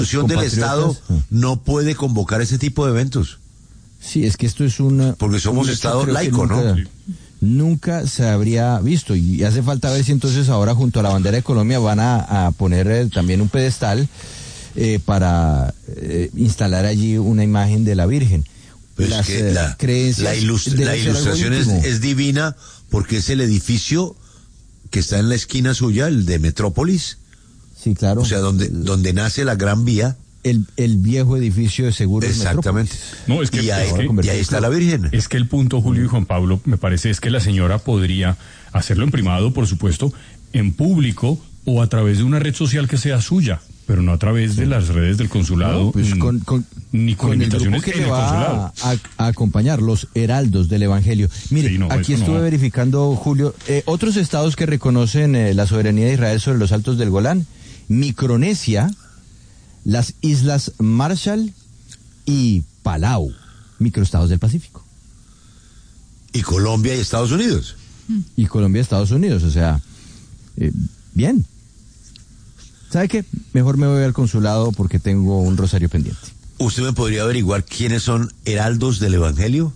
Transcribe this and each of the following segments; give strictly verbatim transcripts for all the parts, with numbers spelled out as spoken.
institución del Estado no puede convocar ese tipo de eventos. Sí, es que esto es una... Porque somos un Estado laico, nunca, ¿no? Nunca se habría visto, y hace falta ver si entonces ahora junto a la bandera de Colombia van a, a poner eh, también un pedestal eh, para eh, instalar allí una imagen de la Virgen. Pues Las que eh, la, creencias la, ilust- la ilustración es, es divina porque es el edificio que está en la esquina suya, el de Metrópolis. Sí, claro. O sea, donde, donde nace la Gran Vía. El, el viejo edificio de seguros. Exactamente. No, es que, y, ahí, es que, y ahí está la Virgen. Es que el punto, Julio y Juan Pablo, me parece es que la señora podría hacerlo en privado, por supuesto, en público o a través de una red social que sea suya, pero no a través de las redes del consulado, no, pues con, con, ni con, con invitaciones el grupo que en le el va consulado. A, a acompañar, los heraldos del Evangelio. Mire, sí, no, aquí estuve no. verificando, Julio, eh, otros estados que reconocen eh, la soberanía de Israel sobre los Altos del Golán: Micronesia, las Islas Marshall y Palau, microestados del Pacífico. Y Colombia y Estados Unidos. Y Colombia y Estados Unidos, o sea, eh, bien. ¿Sabe qué? Mejor me voy al consulado porque tengo un rosario pendiente. ¿Usted me podría averiguar quiénes son heraldos del Evangelio?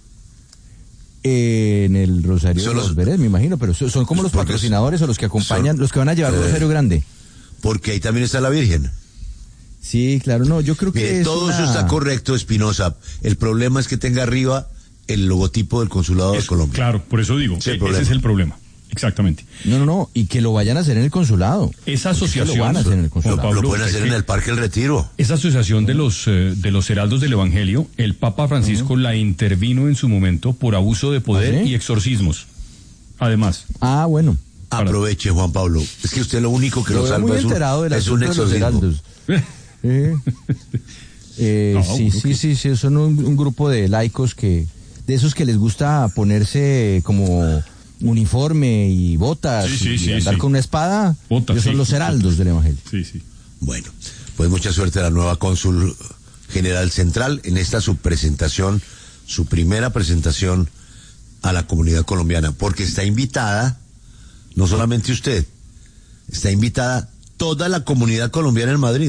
Eh, en el rosario Son los, los veré, me imagino, pero son, son como los patrocinadores o los que acompañan, son, los que van a llevar el eh, rosario grande. Porque ahí también está la Virgen. Sí, claro, no, yo creo que Mire, es todo una... eso está correcto, Espinosa. El problema es que tenga arriba el logotipo del Consulado es, de Colombia. Claro, por eso digo, sí, eh, ese es el problema. Exactamente. No, no, no, y que lo vayan a hacer en el consulado. Esa asociación... Lo van a hacer en el consulado. Pablo, lo pueden hacer en el Parque El Retiro. Esa asociación de los eh, de los heraldos del Evangelio, el Papa Francisco uh-huh. la intervino en su momento por abuso de poder ¿Ah, sí? y exorcismos. Además. Ah, bueno. Aproveche, Juan Pablo. Es que usted lo único que lo, lo salva es un, es un exorcismo. eh, eh, no, sí, sí, que... sí, sí, son un, un grupo de laicos que, de esos que les gusta ponerse como uniforme y botas sí, sí, y sí, andar sí. con una espada, botas, que son sí, los heraldos sí. del Evangelio. Sí, sí. Bueno, pues mucha suerte a la nueva cónsul general central en esta su presentación, su primera presentación a la comunidad colombiana, porque está invitada, no solamente usted, está invitada toda la comunidad colombiana en Madrid.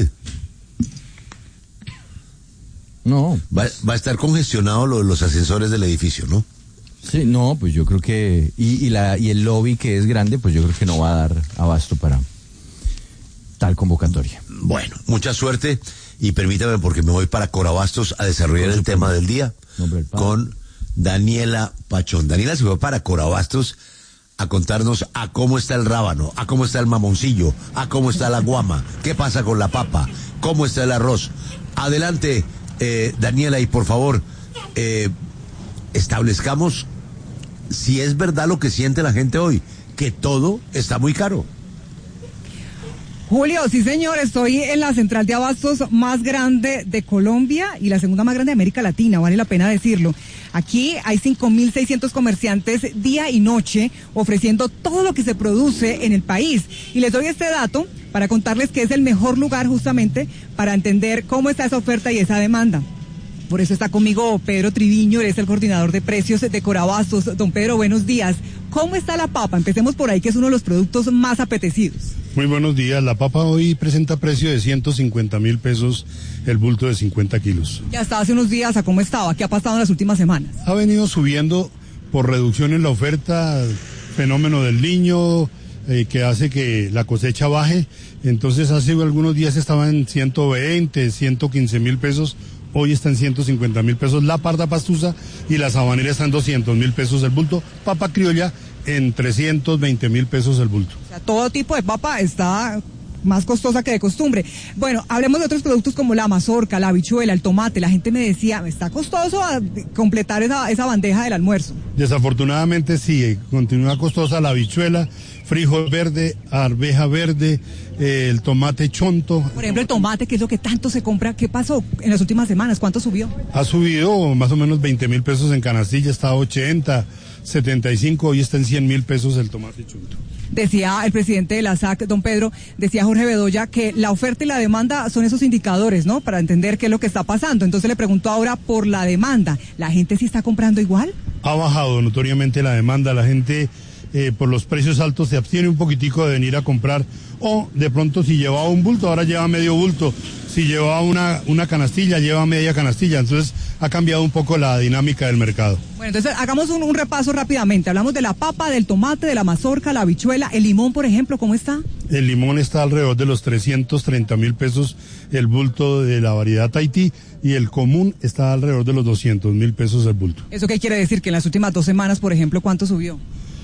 No. Va, va a estar congestionado lo de los ascensores del edificio, ¿no? Sí, no, pues yo creo que, y, y, la, y el lobby que es grande, pues yo creo que no va a dar abasto para tal convocatoria. Bueno, mucha suerte y permítame porque me voy para Corabastos a desarrollar el tema del día con Daniela Pachón. Daniela se fue para Corabastos a contarnos a cómo está el rábano, a cómo está el mamoncillo, a cómo está la guama, qué pasa con la papa, cómo está el arroz. Adelante, eh, Daniela, y por favor, eh, establezcamos si es verdad lo que siente la gente hoy, que todo está muy caro. Julio, sí señor, estoy en la central de abastos más grande de Colombia y la segunda más grande de América Latina, vale la pena decirlo. Aquí hay cinco mil seiscientos comerciantes día y noche ofreciendo todo lo que se produce en el país. Y les doy este dato para contarles que es el mejor lugar justamente para entender cómo está esa oferta y esa demanda. Por eso está conmigo Pedro Triviño, él es el coordinador de precios de Corabastos. Don Pedro, buenos días. ¿Cómo está la papa? Empecemos por ahí, que es uno de los productos más apetecidos. Muy buenos días. La papa hoy presenta precio de ciento cincuenta mil pesos el bulto de cincuenta kilos. Ya hasta hace unos días, ¿a cómo estaba? ¿Qué ha pasado en las últimas semanas? Ha venido subiendo por reducción en la oferta, fenómeno del Niño, eh, que hace que la cosecha baje. Entonces hace algunos días estaba en ciento veinte, ciento quince mil pesos. Hoy está en ciento cincuenta mil pesos la parda pastusa y la sabanera está en doscientos mil pesos el bulto. Papa criolla en trescientos veinte mil pesos el bulto. O sea, todo tipo de papa está más costosa que de costumbre. Bueno, hablemos de otros productos como la mazorca, la habichuela, el tomate. La gente me decía, está costoso completar esa, esa bandeja del almuerzo. Desafortunadamente sí, continúa costosa la habichuela, frijol verde, arveja verde, eh, el tomate chonto. Por ejemplo, el tomate, que es lo que tanto se compra, ¿qué pasó en las últimas semanas? ¿Cuánto subió? Ha subido más o menos veinte mil pesos en canastilla, está a ochenta, setenta y cinco, hoy está en cien mil pesos el tomate chonto. Decía el presidente de la S A C, don Pedro, decía Jorge Bedoya, que la oferta y la demanda son esos indicadores, ¿no? Para entender qué es lo que está pasando. Entonces le preguntó ahora por la demanda. ¿La gente sí está comprando igual? Ha bajado notoriamente la demanda, la gente... eh, por los precios altos se abstiene un poquitico de venir a comprar, o de pronto si llevaba un bulto, ahora lleva medio bulto, si llevaba una, una canastilla, lleva media canastilla, entonces ha cambiado un poco la dinámica del mercado. Bueno, entonces hagamos un, un repaso rápidamente, hablamos de la papa, del tomate, de la mazorca, la habichuela, el limón, por ejemplo, ¿cómo está? El limón está alrededor de los trescientos treinta mil pesos, el bulto de la variedad Tahití, y el común está alrededor de los doscientos mil pesos el bulto. ¿Eso qué quiere decir? Que en las últimas dos semanas, por ejemplo, ¿cuánto subió?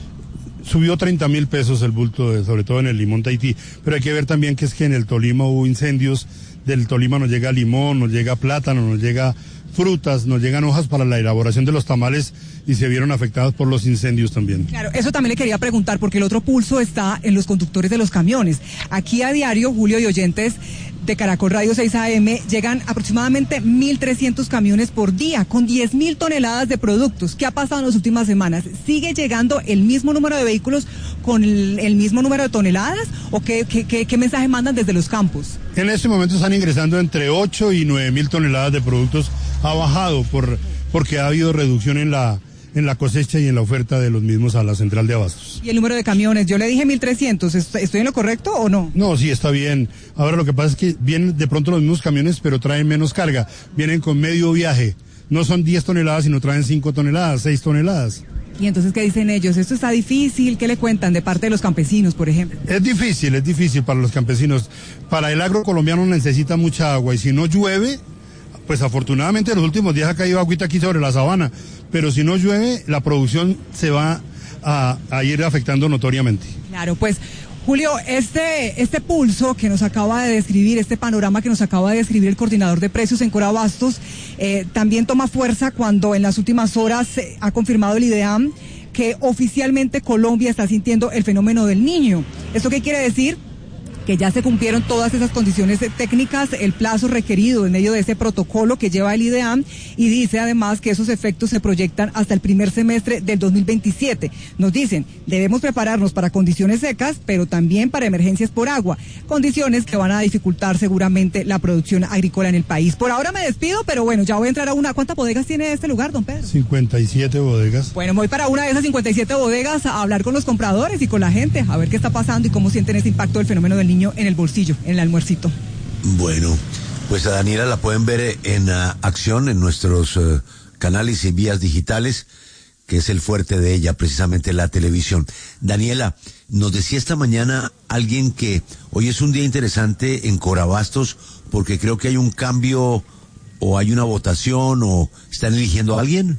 Subió treinta mil pesos el bulto, de, sobre todo en el limón Tahití, pero hay que ver también que es que en el Tolima hubo incendios, del Tolima nos llega limón, nos llega plátano, nos llega frutas, nos llegan hojas para la elaboración de los tamales y se vieron afectados por los incendios también. Claro, eso también le quería preguntar porque el otro pulso está en los conductores de los camiones. Aquí a diario, Julio y oyentes de Caracol Radio seis A M, llegan aproximadamente mil trescientos camiones por día con diez mil toneladas de productos. ¿Qué ha pasado en las últimas semanas? ¿Sigue llegando el mismo número de vehículos con el, el mismo número de toneladas o qué, qué, qué, qué mensaje mandan desde los campos? En este momento están ingresando entre ocho y nueve mil toneladas de productos. Ha bajado por porque ha habido reducción en la en la cosecha y en la oferta de los mismos a la central de abastos. ¿Y el número de camiones? Yo le dije mil trescientos, ¿estoy en lo correcto o no? No, sí, está bien. Ahora lo que pasa es que vienen de pronto los mismos camiones, pero traen menos carga. Vienen con medio viaje. No son diez toneladas, sino traen cinco toneladas, seis toneladas. ¿Y entonces qué dicen ellos? ¿Esto está difícil? ¿Qué le cuentan de parte de los campesinos, por ejemplo? Es difícil, es difícil para los campesinos. Para el agro colombiano necesita mucha agua y si no llueve, pues afortunadamente en los últimos días ha caído agüita aquí sobre la sabana, pero si no llueve, la producción se va a, a ir afectando notoriamente. Claro, pues Julio, este, este pulso que nos acaba de describir, este panorama que nos acaba de describir el coordinador de precios en Corabastos, eh, también toma fuerza cuando en las últimas horas eh, ha confirmado el IDEAM que oficialmente Colombia está sintiendo el fenómeno del Niño. ¿Esto qué quiere decir? Que ya se cumplieron todas esas condiciones técnicas, el plazo requerido en medio de ese protocolo que lleva el IDEAM, y dice además que esos efectos se proyectan hasta el primer semestre del dos mil veintisiete. Nos dicen, debemos prepararnos para condiciones secas, pero también para emergencias por agua, condiciones que van a dificultar seguramente la producción agrícola en el país. Por ahora me despido, pero bueno, ya voy a entrar a una. ¿Cuántas bodegas tiene este lugar, don Pedro? cincuenta y siete bodegas. Bueno, voy para una de esas cincuenta y siete bodegas a hablar con los compradores y con la gente, a ver qué está pasando y cómo sienten ese impacto del fenómeno del Niño en el bolsillo, en el almuercito. Bueno, pues a Daniela la pueden ver en uh, acción en nuestros uh, canales y vías digitales, que es el fuerte de ella, precisamente la televisión. Daniela, nos decía esta mañana alguien que hoy es un día interesante en Corabastos porque creo que hay un cambio o hay una votación o están eligiendo a alguien.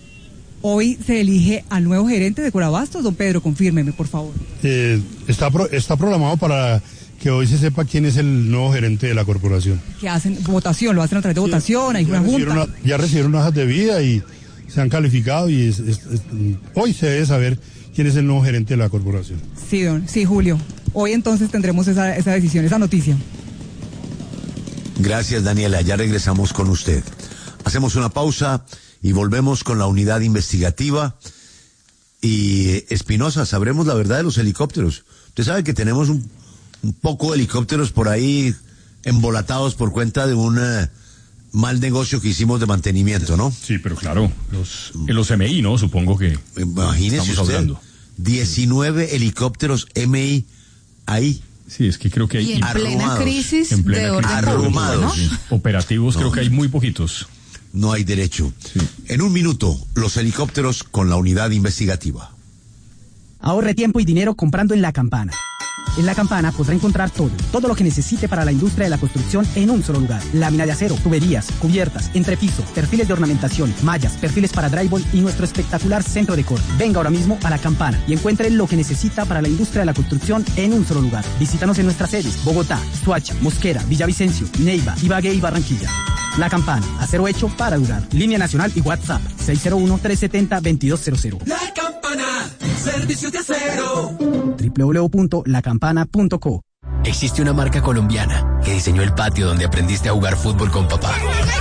Hoy se elige al nuevo gerente de Corabastos, don Pedro, confírmeme, por favor. Eh, está, pro, está programado para que hoy se sepa quién es el nuevo gerente de la corporación. ¿Qué hacen? Votación, lo hacen a través de sí, votación, hay una junta. Una, ya recibieron hojas de vida y se han calificado y es, es, es, hoy se debe saber quién es el nuevo gerente de la corporación. Sí, don, sí, Julio. Hoy entonces tendremos esa, esa decisión, esa noticia. Gracias, Daniela. Ya regresamos con usted. Hacemos una pausa y volvemos con la unidad investigativa. Y Espinosa, sabremos la verdad de los helicópteros. Usted sabe que tenemos un, un poco de helicópteros por ahí embolatados por cuenta de un uh, mal negocio que hicimos de mantenimiento, ¿no? Sí, pero claro, los, en los M I, ¿no? Supongo que imagínese estamos usted, hablando. diecinueve helicópteros M I ahí. Sí, es que creo que hay... Y en arrumados, plena crisis en plena de orden crisis, público, ¿no? sí. Operativos No. creo que hay muy poquitos. No hay derecho. Sí. En un minuto, los helicópteros con la unidad investigativa. Ahorre tiempo y dinero comprando en La Campana. En La Campana podrá encontrar todo, todo lo que necesite para la industria de la construcción en un solo lugar. Lámina de acero, tuberías, cubiertas, entrepiso, perfiles de ornamentación, mallas, perfiles para drywall y nuestro espectacular centro de corte. Venga ahora mismo a La Campana y encuentre lo que necesita para la industria de la construcción en un solo lugar. Visítanos en nuestras sedes: Bogotá, Soacha, Mosquera, Villavicencio, Neiva, Ibagué y Barranquilla. La Campana, acero hecho para durar. Línea nacional y WhatsApp seis cero uno, tres siete cero, dos dos cero cero. La Campana, servicios de acero. doble u doble u doble u punto la campana punto co. Existe una marca colombiana que diseñó el patio donde aprendiste a jugar fútbol con papá.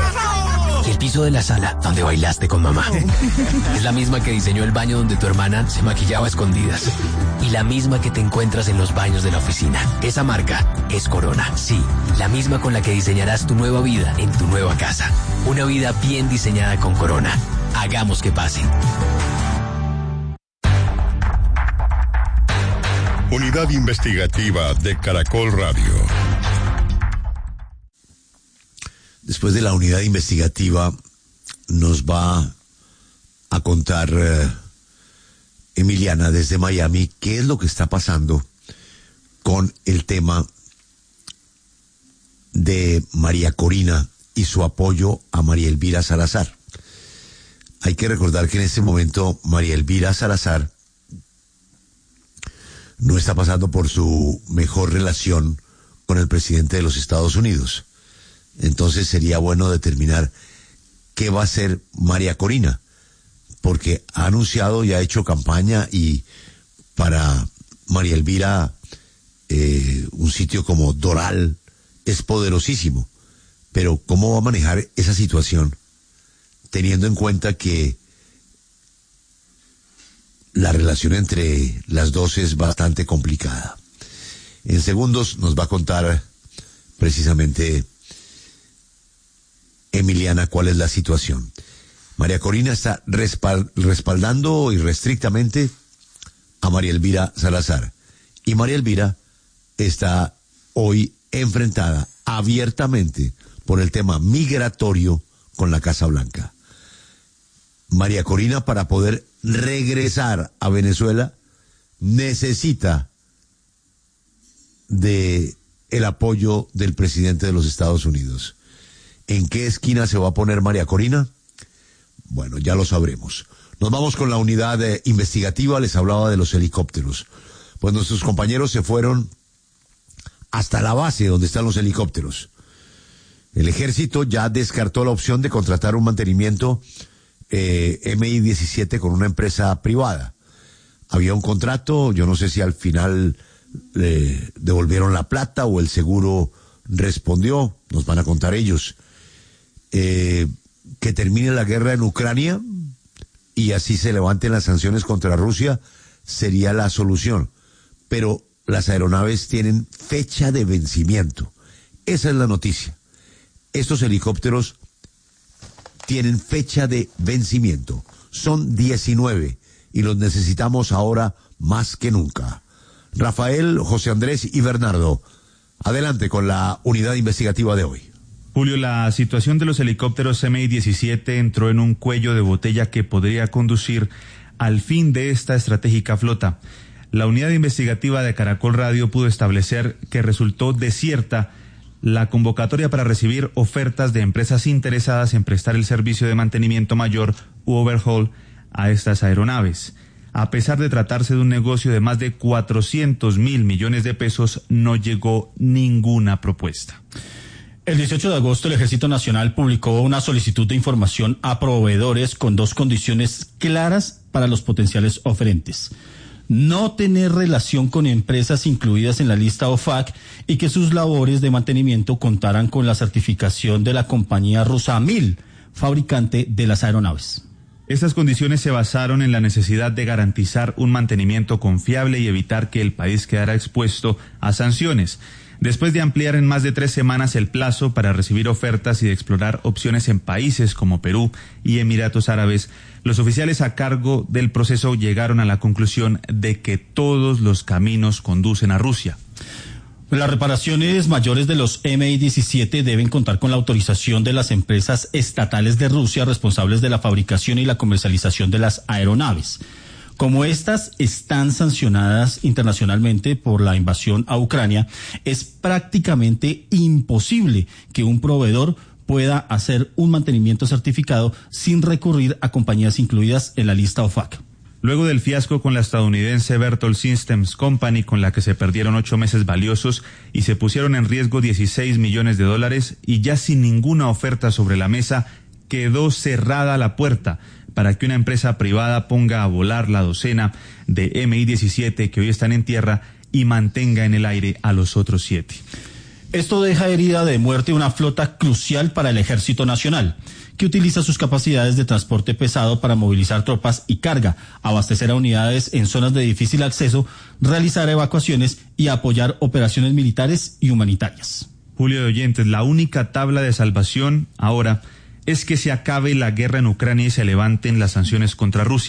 Y el piso de la sala donde bailaste con mamá. Es la misma que diseñó el baño donde tu hermana se maquillaba a escondidas. Y la misma que te encuentras en los baños de la oficina. Esa marca es Corona. Sí, la misma con la que diseñarás tu nueva vida en tu nueva casa. Una vida bien diseñada con Corona. Hagamos que pase. Unidad Investigativa de Caracol Radio. Después de la unidad investigativa nos va a contar eh, Emiliana desde Miami qué es lo que está pasando con el tema de María Corina y su apoyo a María Elvira Salazar. Hay que recordar que en este momento María Elvira Salazar no está pasando por su mejor relación con el presidente de los Estados Unidos. Entonces sería bueno determinar qué va a hacer María Corina, porque ha anunciado y ha hecho campaña, y para María Elvira eh, un sitio como Doral es poderosísimo, pero ¿cómo va a manejar esa situación teniendo en cuenta que la relación entre las dos es bastante complicada? En segundos nos va a contar precisamente Emiliana cuál es la situación. María Corina está respald- respaldando irrestrictamente a María Elvira Salazar, y María Elvira está hoy enfrentada abiertamente por el tema migratorio con la Casa Blanca. María Corina, para poder regresar a Venezuela, necesita de el apoyo del presidente de los Estados Unidos. ¿En qué esquina se va a poner María Corina? Bueno, ya lo sabremos. Nos vamos con la unidad eh, investigativa. Les hablaba de los helicópteros. Pues nuestros compañeros se fueron hasta la base donde están los helicópteros. El ejército ya descartó la opción de contratar un mantenimiento eh, M I diecisiete con una empresa privada. Había un contrato, yo no sé si al final le devolvieron la plata o el seguro respondió, nos van a contar ellos. Eh, que termine la guerra en Ucrania y así se levanten las sanciones contra Rusia sería la solución. Pero las aeronaves tienen fecha de vencimiento. Esa es la noticia. Estos helicópteros tienen fecha de vencimiento. Son diecinueve y los necesitamos ahora más que nunca. Rafael, José Andrés y Bernardo, adelante con la unidad investigativa de hoy. Julio, la situación de los helicópteros M I diecisiete entró en un cuello de botella que podría conducir al fin de esta estratégica flota. La unidad investigativa de Caracol Radio pudo establecer que resultó desierta la convocatoria para recibir ofertas de empresas interesadas en prestar el servicio de mantenimiento mayor u overhaul a estas aeronaves. A pesar de tratarse de un negocio de más de cuatrocientos mil millones de pesos, no llegó ninguna propuesta. El dieciocho de agosto el Ejército Nacional publicó una solicitud de información a proveedores con dos condiciones claras para los potenciales oferentes: no tener relación con empresas incluidas en la lista O F A C y que sus labores de mantenimiento contaran con la certificación de la compañía rusa Mil, fabricante de las aeronaves. Estas condiciones se basaron en la necesidad de garantizar un mantenimiento confiable y evitar que el país quedara expuesto a sanciones. Después de ampliar en más de tres semanas el plazo para recibir ofertas y de explorar opciones en países como Perú y Emiratos Árabes, los oficiales a cargo del proceso llegaron a la conclusión de que todos los caminos conducen a Rusia. Las reparaciones mayores de los M I diecisiete deben contar con la autorización de las empresas estatales de Rusia responsables de la fabricación y la comercialización de las aeronaves. Como estas están sancionadas internacionalmente por la invasión a Ucrania, es prácticamente imposible que un proveedor pueda hacer un mantenimiento certificado sin recurrir a compañías incluidas en la lista O F A C. Luego del fiasco con la estadounidense Berthold Systems Company, con la que se perdieron ocho meses valiosos y se pusieron en riesgo dieciséis millones de dólares, y ya sin ninguna oferta sobre la mesa, quedó cerrada la puerta para que una empresa privada ponga a volar la docena de M I diecisiete que hoy están en tierra y mantenga en el aire a los otros siete. Esto deja herida de muerte una flota crucial para el Ejército Nacional, que utiliza sus capacidades de transporte pesado para movilizar tropas y carga, abastecer a unidades en zonas de difícil acceso, realizar evacuaciones y apoyar operaciones militares y humanitarias. Julio de oyentes, la única tabla de salvación ahora es que se acabe la guerra en Ucrania y se levanten las sanciones contra Rusia.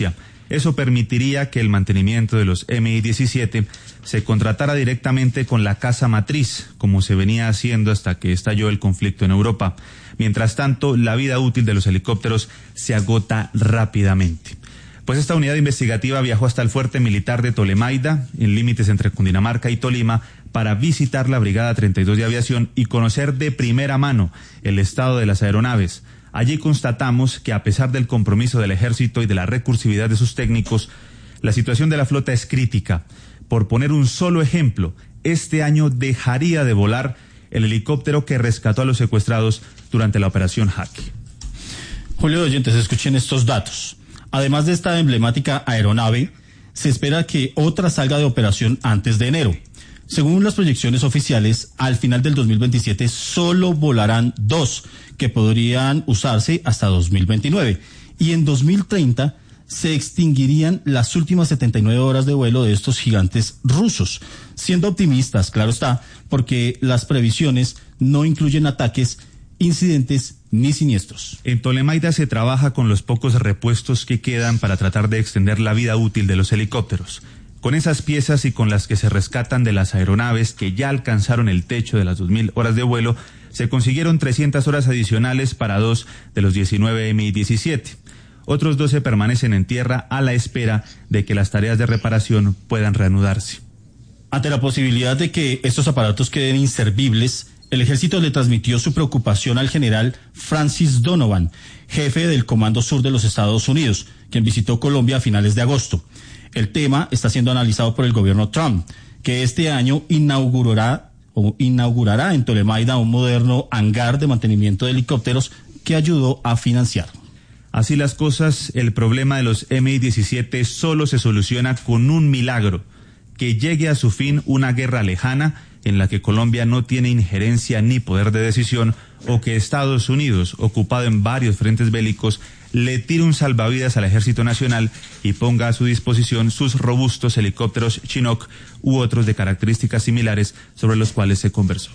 Eso permitiría que el mantenimiento de los M I diecisiete se contratara directamente con la casa matriz, como se venía haciendo hasta que estalló el conflicto en Europa. Mientras tanto, la vida útil de los helicópteros se agota rápidamente. Pues esta unidad investigativa viajó hasta el fuerte militar de Tolemaida, en límites entre Cundinamarca y Tolima, para visitar la Brigada treinta y dos de Aviación y conocer de primera mano el estado de las aeronaves. Allí constatamos que a pesar del compromiso del Ejército y de la recursividad de sus técnicos, la situación de la flota es crítica. Por poner un solo ejemplo, este año dejaría de volar el helicóptero que rescató a los secuestrados durante la operación Jaque. Julio de oyentes, escuchen estos datos. Además de esta emblemática aeronave, se espera que otra salga de operación antes de enero. Según las proyecciones oficiales, al final del dos mil veintisiete solo volarán dos, que podrían usarse hasta dos mil veintinueve. Y en dos mil treinta se extinguirían las últimas setenta y nueve horas de vuelo de estos gigantes rusos. Siendo optimistas, claro está, porque las previsiones no incluyen ataques, incidentes ni siniestros. En Tolemaida se trabaja con los pocos repuestos que quedan para tratar de extender la vida útil de los helicópteros. Con esas piezas y con las que se rescatan de las aeronaves que ya alcanzaron el techo de las dos mil horas de vuelo, se consiguieron trescientas horas adicionales para dos de los diecinueve M I diecisiete. Otros doce permanecen en tierra a la espera de que las tareas de reparación puedan reanudarse. Ante la posibilidad de que estos aparatos queden inservibles, el ejército le transmitió su preocupación al general Francis Donovan, jefe del Comando Sur de los Estados Unidos, quien visitó Colombia a finales de agosto. El tema está siendo analizado por el gobierno Trump, que este año inaugurará o inaugurará en Tolemaida un moderno hangar de mantenimiento de helicópteros que ayudó a financiar. Así las cosas, el problema de los M I diecisiete solo se soluciona con un milagro: que llegue a su fin una guerra lejana en la que Colombia no tiene injerencia ni poder de decisión, o que Estados Unidos, ocupado en varios frentes bélicos, le tire un salvavidas al Ejército Nacional y ponga a su disposición sus robustos helicópteros Chinook u otros de características similares sobre los cuales se conversó.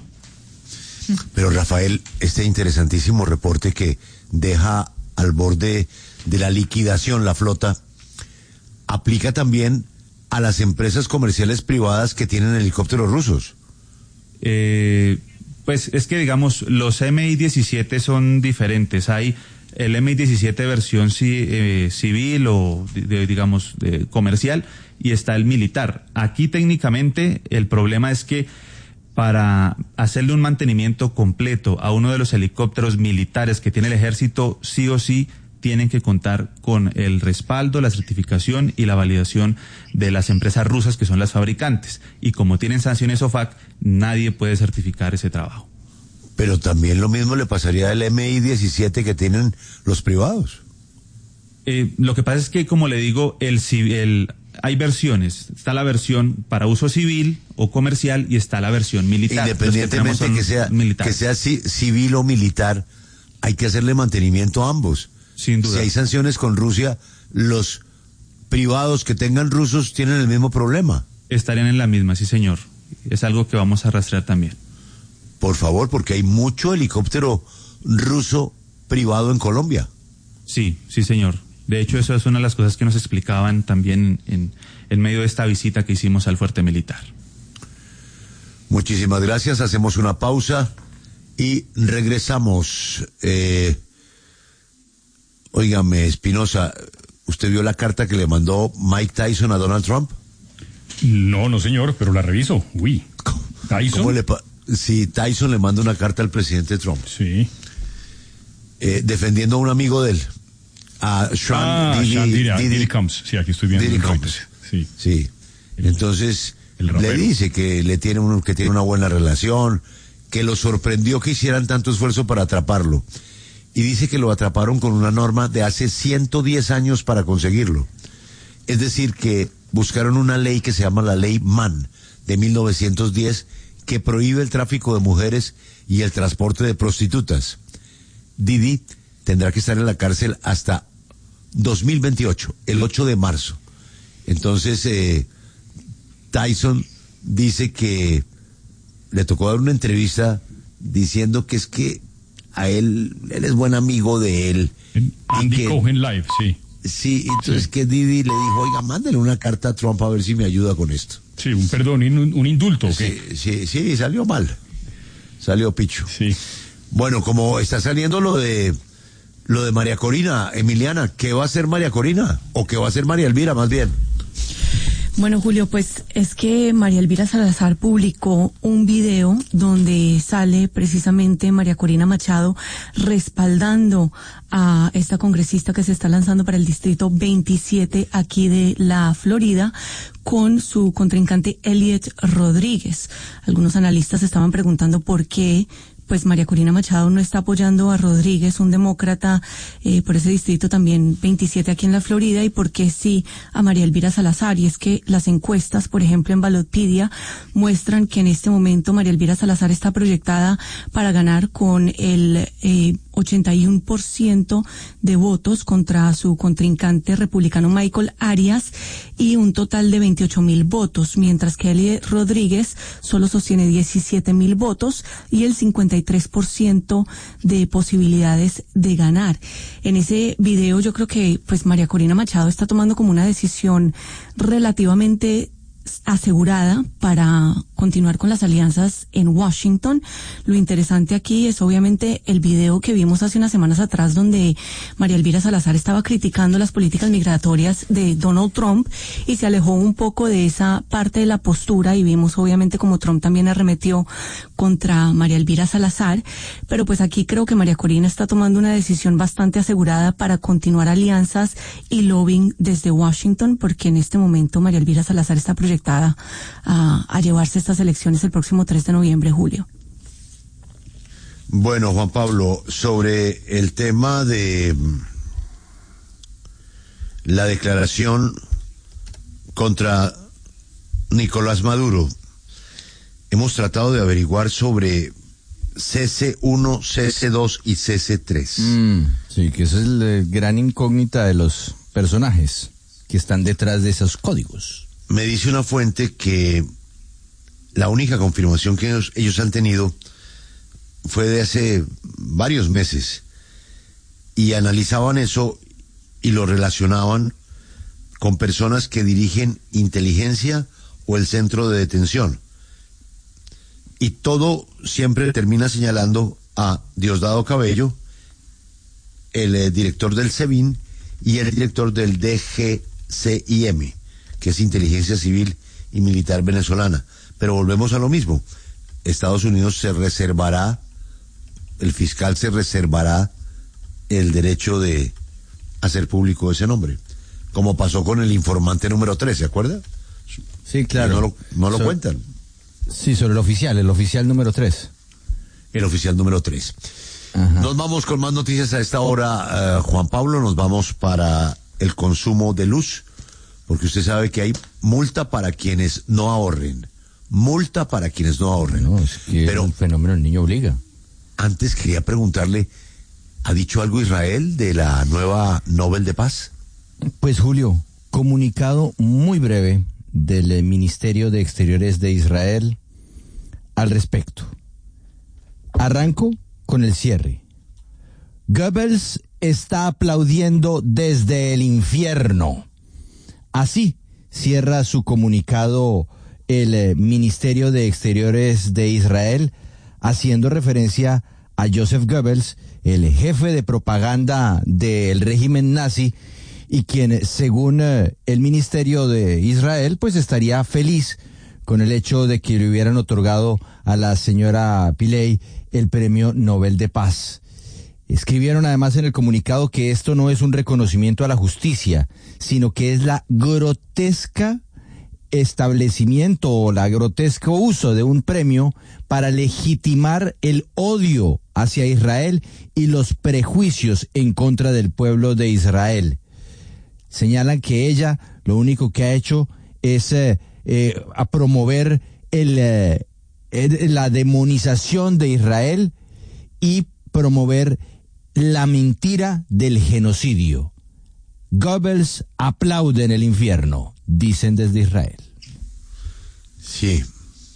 Pero Rafael, este interesantísimo reporte que deja al borde de la liquidación la flota, aplica también a las empresas comerciales privadas que tienen helicópteros rusos. Eh, pues es que digamos, los M I diecisiete son diferentes. Hay el M I diecisiete versión ci, eh, civil o de, digamos de, comercial, y está el militar. Aquí técnicamente el problema es que para hacerle un mantenimiento completo a uno de los helicópteros militares que tiene el ejército, sí o sí tienen que contar con el respaldo, la certificación y la validación de las empresas rusas que son las fabricantes. Y como tienen sanciones O F A C, nadie puede certificar ese trabajo. Pero también lo mismo le pasaría al M I diecisiete que tienen los privados. Eh, lo que pasa es que, como le digo, el, el hay versiones. Está la versión para uso civil o comercial y está la versión militar. Independientemente que, que sea militares. que sea civil o militar, hay que hacerle mantenimiento a ambos. Sin duda. Si hay sanciones con Rusia, los privados que tengan rusos tienen el mismo problema. Estarían en la misma, sí señor. Es algo que vamos a rastrear también. Por favor, porque hay mucho helicóptero ruso privado en Colombia. Sí, sí señor. De hecho, eso es una de las cosas que nos explicaban también en, en medio de esta visita que hicimos al fuerte militar. Muchísimas gracias. Hacemos una pausa y regresamos. Eh, óigame, Espinosa, ¿usted vio la carta que le mandó Mike Tyson a Donald Trump? No, no señor, pero la reviso. Uy. ¿Tyson? ¿Cómo le pa- sí, Tyson le manda una carta al presidente Trump. Sí. Eh, defendiendo a un amigo de él. A Sean ah, Diddy, Sean Diddy, Diddy, Diddy Combs. Sí, aquí estoy viendo. Diddy Combs. Sí. Sí. Entonces, le dice que le tiene un, que tiene una buena relación, que lo sorprendió que hicieran tanto esfuerzo para atraparlo. Y dice que lo atraparon con una norma de hace ciento diez años para conseguirlo. Es decir, que buscaron una ley que se llama la Ley Mann de mil novecientos diez, que prohíbe el tráfico de mujeres y el transporte de prostitutas. Didi tendrá que estar en la cárcel hasta dos mil veintiocho, el ocho de marzo. Entonces, eh, Tyson dice que le tocó dar una entrevista diciendo que es que a él, él es buen amigo de él. En Andy que, Cohen Live, sí. Sí, entonces que Didi le dijo, oiga, mándele una carta a Trump a ver si me ayuda con esto. Sí, un perdón, un, un indulto. ¿O sí, qué? sí, sí, salió mal. Salió picho. Sí. Bueno, como está saliendo lo de lo de María Corina, Emiliana, ¿qué va a hacer María Corina? ¿O qué va a hacer María Elvira, más bien? Bueno, Julio, pues es que María Elvira Salazar publicó un video donde sale precisamente María Corina Machado respaldando a esta congresista que se está lanzando para el distrito veintisiete aquí de la Florida con su contrincante Elliot Rodríguez. Algunos analistas estaban preguntando por qué pues María Corina Machado no está apoyando a Rodríguez, un demócrata, eh, por ese distrito también veintisiete aquí en la Florida, y por qué sí a María Elvira Salazar. Y es que las encuestas, por ejemplo en Ballotpedia, muestran que en este momento María Elvira Salazar está proyectada para ganar con el eh, ochenta y uno por ciento de votos contra su contrincante republicano Michael Arias y un total de veintiocho mil votos, mientras que Eli Rodríguez solo sostiene diecisiete mil votos y el cincuenta y tres por ciento de posibilidades de ganar. En ese video yo creo que pues María Corina Machado está tomando como una decisión relativamente asegurada para continuar con las alianzas en Washington. Lo interesante aquí es obviamente el video que vimos hace unas semanas atrás donde María Elvira Salazar estaba criticando las políticas migratorias de Donald Trump y se alejó un poco de esa parte de la postura, y vimos obviamente como Trump también arremetió contra María Elvira Salazar, pero pues aquí creo que María Corina está tomando una decisión bastante asegurada para continuar alianzas y lobbying desde Washington, porque en este momento María Elvira Salazar está proyectada a, a llevarse estas elecciones el próximo tres de noviembre, Julio. Bueno, Juan Pablo, sobre el tema de la declaración contra Nicolás Maduro, hemos tratado de averiguar sobre C C uno, C C dos y C C tres. Mm, sí, que esa es la gran incógnita de los personajes que están detrás de esos códigos. Me dice una fuente que la única confirmación que ellos, ellos han tenido fue de hace varios meses, y analizaban eso y lo relacionaban con personas que dirigen inteligencia o el centro de detención. Y todo siempre termina señalando a Diosdado Cabello, el eh, director del SEBIN y el director del D G C I M, que es Inteligencia Civil y Militar Venezolana. Pero volvemos a lo mismo. Estados Unidos se reservará, el fiscal se reservará el derecho de hacer público ese nombre, como pasó con el informante número tres, ¿se acuerda? Sí, claro. No lo, no lo so, cuentan. Sí, sobre el oficial, el oficial número tres. El oficial número tres. Ajá. Nos vamos con más noticias a esta hora, uh, Juan Pablo. Nos vamos para el consumo de luz, porque usted sabe que hay multa para quienes no ahorren. Multa para quienes no ahorren. No, es que pero el fenómeno del niño obliga. Antes quería preguntarle, ¿ha dicho algo Israel de la nueva Nobel de Paz? Pues Julio, comunicado muy breve del Ministerio de Exteriores de Israel al respecto. Arranco con el cierre. Goebbels está aplaudiendo desde el infierno. Así cierra su comunicado el eh, Ministerio de Exteriores de Israel, haciendo referencia a Joseph Goebbels, el jefe de propaganda del régimen nazi, y quien, según eh, el Ministerio de Israel, pues estaría feliz con el hecho de que le hubieran otorgado a la señora Pillay el Premio Nobel de Paz. Escribieron además en el comunicado que esto no es un reconocimiento a la justicia, sino que es la grotesca establecimiento o la grotesco uso de un premio para legitimar el odio hacia Israel y los prejuicios en contra del pueblo de Israel. Señalan que ella lo único que ha hecho es eh, eh, a promover el, eh, la demonización de Israel y promover la mentira del genocidio. Goebbels aplaude en el infierno, dicen desde Israel. Sí.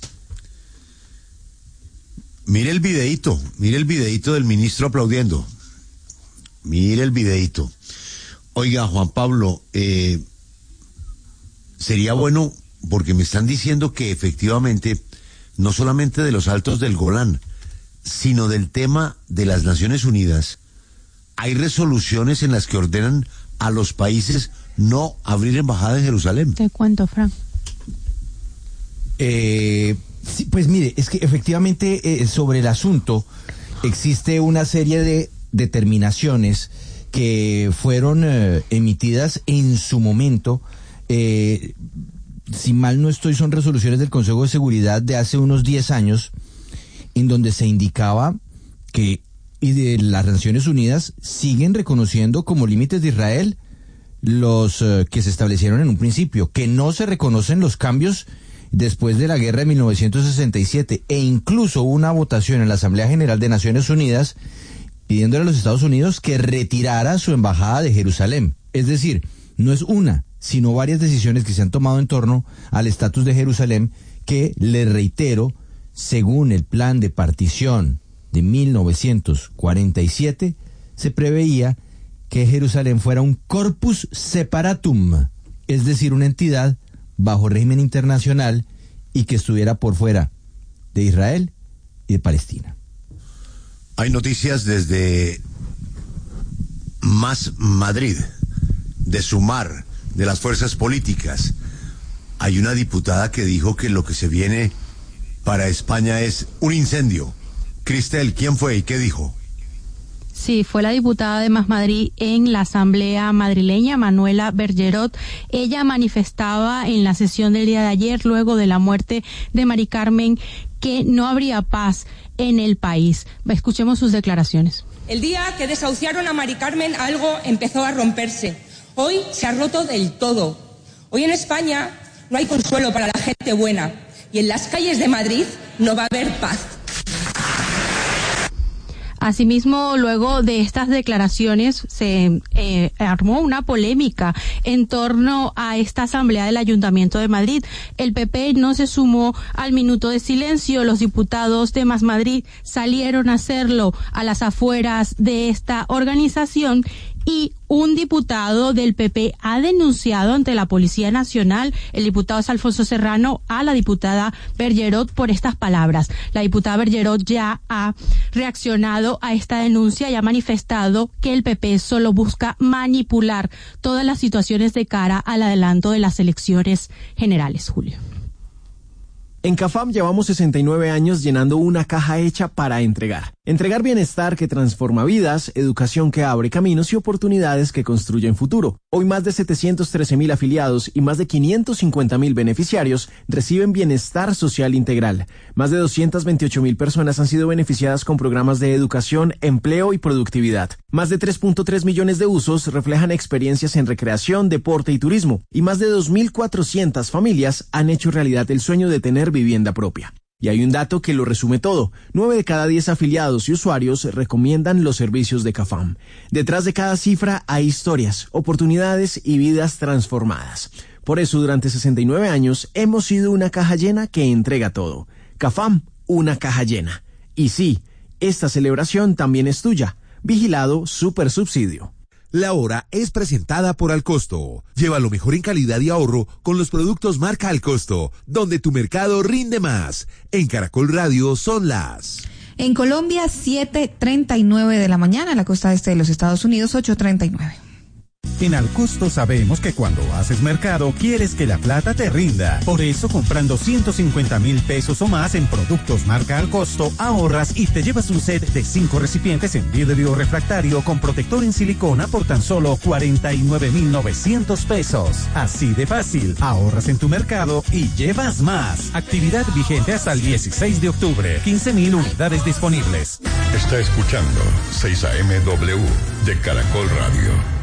Mire el videíto, mire el videíto del ministro aplaudiendo. Mire el videíto. Oiga, Juan Pablo, eh, sería bueno, porque me están diciendo que efectivamente, no solamente de los altos del Golán, sino del tema de las Naciones Unidas, hay resoluciones en las que ordenan a los países no abrir embajada en Jerusalén. Te cuento, Frank. Eh, sí, pues mire, es que efectivamente eh, sobre el asunto existe una serie de determinaciones que fueron eh, emitidas en su momento, eh, si mal no estoy, son resoluciones del Consejo de Seguridad de hace unos diez años, en donde se indicaba que y de las Naciones Unidas siguen reconociendo como límites de Israel los eh, que se establecieron en un principio, que no se reconocen los cambios después de la guerra de mil novecientos sesenta y siete, e incluso hubo una votación en la Asamblea General de Naciones Unidas pidiéndole a los Estados Unidos que retirara su embajada de Jerusalén. Es decir, no es una, sino varias decisiones que se han tomado en torno al estatus de Jerusalén que, le reitero, según el plan de partición de mil novecientos cuarenta y siete, se preveía que Jerusalén fuera un corpus separatum, es decir, una entidad bajo régimen internacional y que estuviera por fuera de Israel y de Palestina. Hay noticias desde Más Madrid, de Sumar, de las fuerzas políticas. Hay una diputada que dijo que lo que se viene para España es un incendio. Cristel, ¿quién fue y qué dijo? Sí, fue la diputada de Más Madrid en la Asamblea madrileña, Manuela Bergerot. Ella manifestaba en la sesión del día de ayer, luego de la muerte de Mari Carmen, que no habría paz en el país. Escuchemos sus declaraciones. El día que desahuciaron a Mari Carmen, algo empezó a romperse. Hoy se ha roto del todo. Hoy en España no hay consuelo para la gente buena. Y en las calles de Madrid no va a haber paz. Asimismo, luego de estas declaraciones se eh, armó una polémica en torno a esta asamblea del Ayuntamiento de Madrid. El P P no se sumó al minuto de silencio. Los diputados de Más Madrid salieron a hacerlo a las afueras de esta organización y un diputado del P P ha denunciado ante la Policía Nacional, el diputado es Alfonso Serrano, a la diputada Bergerot por estas palabras. La diputada Bergerot ya ha reaccionado a esta denuncia y ha manifestado que el P P solo busca manipular todas las situaciones de cara al adelanto de las elecciones generales, Julio. En CAFAM llevamos sesenta y nueve años llenando una caja hecha para entregar. Entregar bienestar que transforma vidas, educación que abre caminos y oportunidades que construyen futuro. Hoy más de setecientos trece mil afiliados y más de quinientos cincuenta mil beneficiarios reciben bienestar social integral. Más de doscientas veintiocho mil personas han sido beneficiadas con programas de educación, empleo y productividad. Más de tres punto tres millones de usos reflejan experiencias en recreación, deporte y turismo. Y más de dos mil cuatrocientas familias han hecho realidad el sueño de tener vivienda propia. Y hay un dato que lo resume todo. Nueve de cada diez afiliados y usuarios recomiendan los servicios de CAFAM. Detrás de cada cifra hay historias, oportunidades y vidas transformadas. Por eso, durante sesenta y nueve años, hemos sido una caja llena que entrega todo. CAFAM, una caja llena. Y sí, esta celebración también es tuya. Vigilado Supersubsidio. La hora es presentada por Alcosto. Lleva lo mejor en calidad y ahorro con los productos marca Alcosto, donde tu mercado rinde más. En Caracol Radio son las... En Colombia, siete treinta y nueve de la mañana, en la costa este de los Estados Unidos, ocho treinta y nueve. En Alcosto sabemos que cuando haces mercado quieres que la plata te rinda. Por eso, comprando ciento cincuenta mil pesos o más en productos marca Alcosto, ahorras y te llevas un set de cinco recipientes en vidrio refractario con protector en silicona por tan solo cuarenta y nueve mil novecientos pesos. Así de fácil, ahorras en tu mercado y llevas más. Actividad vigente hasta el dieciséis de octubre. quince mil unidades disponibles. Está escuchando seis A M W de Caracol Radio.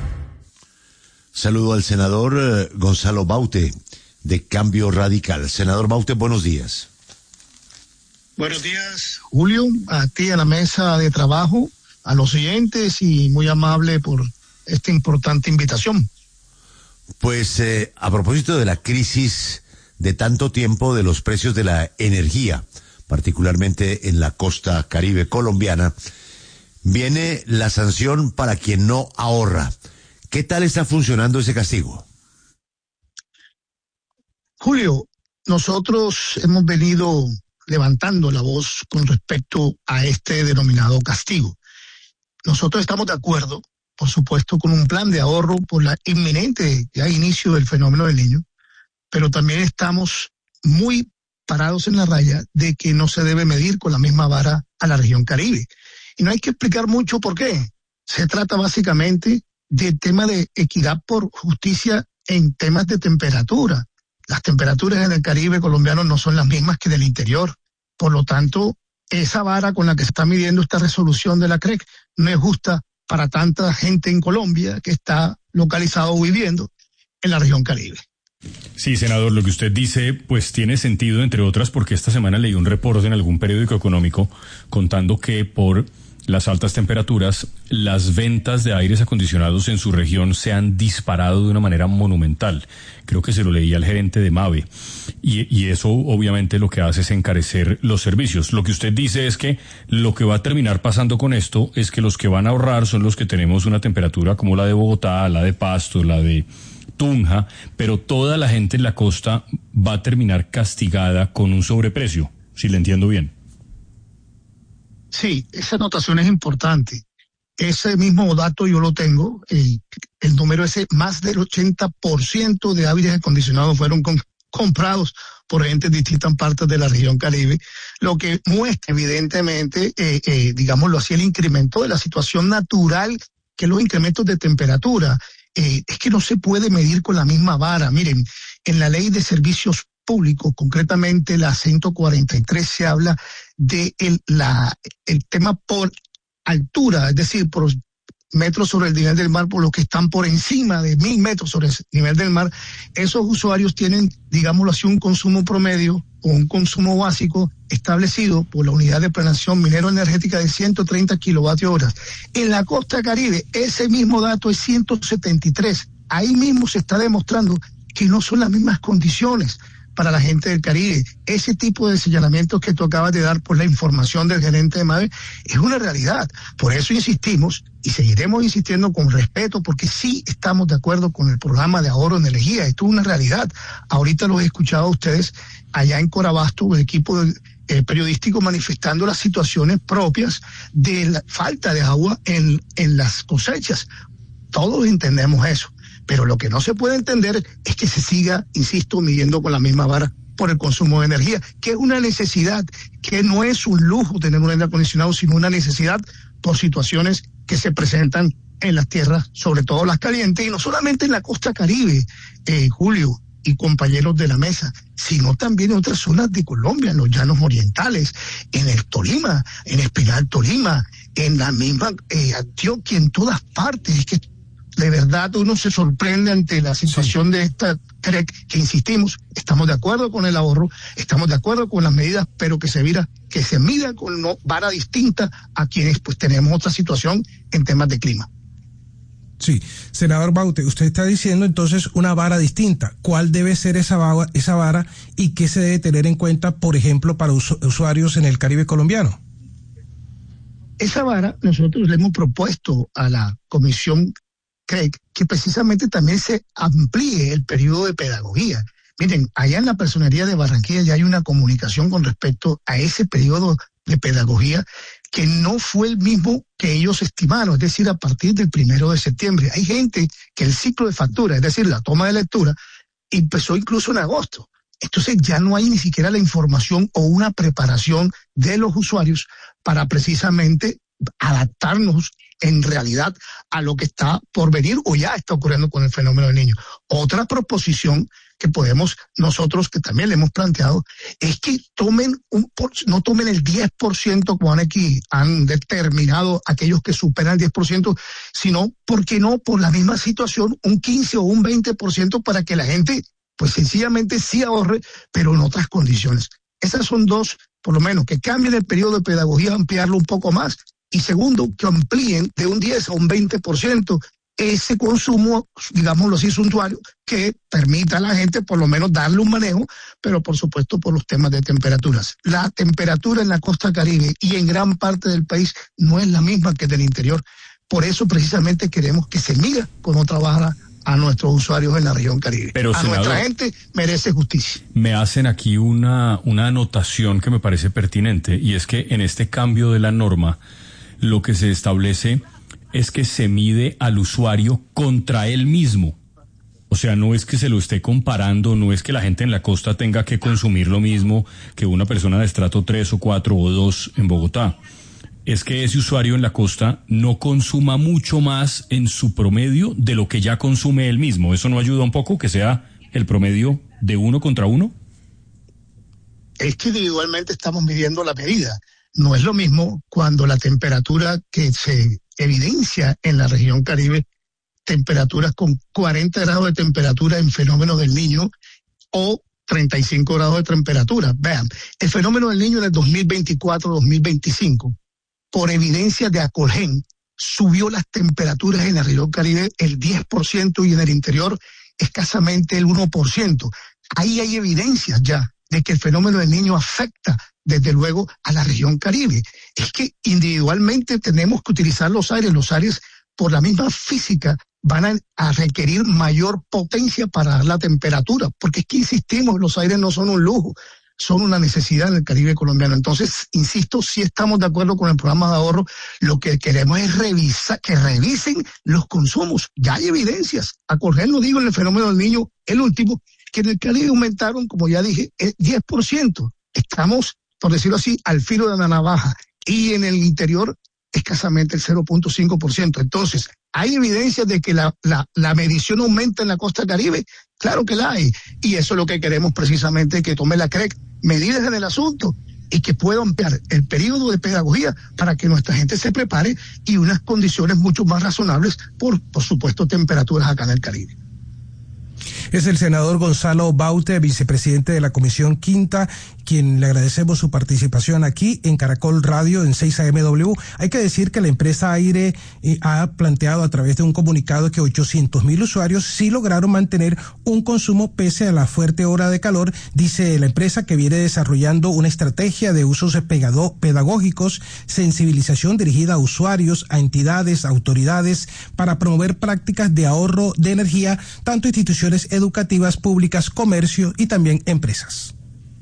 Saludo al senador eh, Gonzalo Baute, de Cambio Radical. Senador Baute, buenos días. Buenos días, Julio, a ti, a la mesa de trabajo, a los oyentes, y muy amable por esta importante invitación. Pues eh, a propósito de la crisis de tanto tiempo de los precios de la energía, particularmente en la costa caribe colombiana, viene la sanción para quien no ahorra. ¿Qué tal está funcionando ese castigo? Julio, nosotros hemos venido levantando la voz con respecto a este denominado castigo. Nosotros estamos de acuerdo, por supuesto, con un plan de ahorro por la inminente ya inicio del fenómeno del Niño, pero también estamos muy parados en la raya de que no se debe medir con la misma vara a la región Caribe. Y no hay que explicar mucho por qué. Se trata básicamente del tema de equidad por justicia en temas de temperatura. Las temperaturas en el Caribe colombiano no son las mismas que del interior. Por lo tanto, esa vara con la que se está midiendo esta resolución de la C R E C no es justa para tanta gente en Colombia que está localizado o viviendo en la región Caribe. Sí, senador, lo que usted dice pues tiene sentido, entre otras, porque esta semana leí un reporte en algún periódico económico contando que por las altas temperaturas, las ventas de aires acondicionados en su región se han disparado de una manera monumental. Creo que se lo leí al gerente de MAVE. Y, y eso obviamente lo que hace es encarecer los servicios. Lo que usted dice es que lo que va a terminar pasando con esto es que los que van a ahorrar son los que tenemos una temperatura como la de Bogotá, la de Pasto, la de Tunja, pero toda la gente en la costa va a terminar castigada con un sobreprecio, si le entiendo bien. Sí, esa anotación es importante. Ese mismo dato yo lo tengo, el, el número ese, más del ochenta por ciento de aires acondicionados fueron con, comprados por gente en distintas partes de la región Caribe, lo que muestra evidentemente, eh, eh, digámoslo así, el incremento de la situación natural, que los incrementos de temperatura. Eh, es que no se puede medir con la misma vara. Miren, en la ley de servicios públicos, concretamente la ciento cuarenta y tres, se habla de el, la, el tema por altura, es decir, por metros sobre el nivel del mar, por los que están por encima de mil metros sobre el nivel del mar. Esos usuarios tienen, digámoslo así, un consumo promedio o un consumo básico establecido por la Unidad de Planeación Minero-Energética de ciento treinta kilovatios horas. En la costa Caribe, ese mismo dato es ciento setenta y tres. Ahí mismo se está demostrando que no son las mismas condiciones para la gente del Caribe. Ese tipo de señalamientos que tú acabas de dar por la información del gerente de MAVE es una realidad. Por eso insistimos y seguiremos insistiendo con respeto, porque sí estamos de acuerdo con el programa de ahorro de energía. Esto es una realidad. Ahorita los he escuchado a ustedes allá en Corabasto, el equipo del, eh, periodístico manifestando las situaciones propias de la falta de agua en, en las cosechas. Todos entendemos eso. Pero lo que no se puede entender es que se siga, insisto, midiendo con la misma vara por el consumo de energía, que es una necesidad, que no es un lujo tener un aire acondicionado, sino una necesidad por situaciones que se presentan en las tierras, sobre todo las calientes, y no solamente en la costa Caribe, eh, Julio y compañeros de la mesa, sino también en otras zonas de Colombia, en los llanos orientales, en el Tolima, en Espinal Tolima, en la misma eh, Antioquia, en todas partes. Es que de verdad uno se sorprende ante la situación sí. de esta C R E C, que insistimos, estamos de acuerdo con el ahorro, estamos de acuerdo con las medidas, pero que se mira, que se mida con una vara distinta a quienes pues tenemos otra situación en temas de clima. Sí, senador Baute, usted está diciendo entonces una vara distinta. ¿Cuál debe ser esa vara, esa vara y qué se debe tener en cuenta, por ejemplo, para us- usuarios en el Caribe colombiano? Esa vara nosotros le hemos propuesto a la Comisión C R E C que precisamente también se amplíe el periodo de pedagogía. Miren, allá en la Personería de Barranquilla ya hay una comunicación con respecto a ese periodo de pedagogía que no fue el mismo que ellos estimaron, es decir, a partir del primero de septiembre. Hay gente que el ciclo de factura, es decir, la toma de lectura, empezó incluso en agosto. Entonces ya no hay ni siquiera la información o una preparación de los usuarios para precisamente adaptarnos en realidad a lo que está por venir o ya está ocurriendo con el fenómeno del Niño. Otra proposición que podemos nosotros, que también le hemos planteado, es que tomen un no tomen el diez por ciento como han aquí han determinado aquellos que superan el diez por ciento, sino, ¿por qué no? Por la misma situación, un quince o un veinte por ciento para que la gente, pues sencillamente sí ahorre, pero en otras condiciones. Esas son dos, por lo menos, que cambien el periodo de pedagogía, ampliarlo un poco más. Y segundo, que amplíen de un diez a un veinte por ciento ese consumo, digámoslo así, suntuario, que permita a la gente por lo menos darle un manejo, pero por supuesto por los temas de temperaturas. La temperatura en la costa Caribe y en gran parte del país no es la misma que del interior. Por eso precisamente queremos que se mira cómo trabaja a nuestros usuarios en la región Caribe. Pero, a senador, nuestra gente merece justicia. Me hacen aquí una, una anotación que me parece pertinente, y es que en este cambio de la norma, lo que se establece es que se mide al usuario contra él mismo. O sea, no es que se lo esté comparando, no es que la gente en la costa tenga que consumir lo mismo que una persona de estrato tres o cuatro o dos en Bogotá. Es que ese usuario en la costa no consuma mucho más en su promedio de lo que ya consume él mismo. ¿Eso no ayuda un poco que sea el promedio de uno contra uno? Es que individualmente estamos midiendo la medida. No es lo mismo cuando la temperatura que se evidencia en la región Caribe, temperaturas con cuarenta grados de temperatura en fenómeno del Niño o treinta y cinco grados de temperatura. Vean, el fenómeno del Niño en el dos mil veinticuatro dos mil veinticinco, por evidencia de Acolgen, subió las temperaturas en la región Caribe el diez por ciento y en el interior escasamente el uno por ciento. Ahí hay evidencias ya de que el fenómeno del Niño afecta desde luego a la región Caribe. Es que individualmente tenemos que utilizar los aires. Los aires, por la misma física, van a, a requerir mayor potencia para dar la temperatura, porque es que insistimos, los aires no son un lujo, son una necesidad en el Caribe colombiano. Entonces, insisto, sí estamos de acuerdo con el programa de ahorro. Lo que queremos es revisar, que revisen los consumos. Ya hay evidencias. A Corgel lo digo en el fenómeno del Niño, el último, que en el Caribe aumentaron, como ya dije, el diez por ciento. Estamos, por decirlo así, al filo de la navaja. Y en el interior, escasamente el cero punto cinco por ciento. Entonces, ¿hay evidencias de que la, la, la medición aumenta en la costa Caribe? Claro que la hay. Y eso es lo que queremos precisamente, que tome la C R E C medidas en el asunto y que pueda ampliar el periodo de pedagogía para que nuestra gente se prepare y unas condiciones mucho más razonables por, por supuesto, temperaturas acá en el Caribe. Es el senador Gonzalo Baute, vicepresidente de la Comisión Quinta, quien le agradecemos su participación aquí en Caracol Radio en seis A M W. Hay que decir que la empresa Aire eh, ha planteado a través de un comunicado que ochocientos mil usuarios sí lograron mantener un consumo pese a la fuerte ola de calor. Dice la empresa que viene desarrollando una estrategia de usos pedagógicos, sensibilización dirigida a usuarios, a entidades, autoridades, para promover prácticas de ahorro de energía, tanto instituciones educativas, públicas, comercio y también empresas.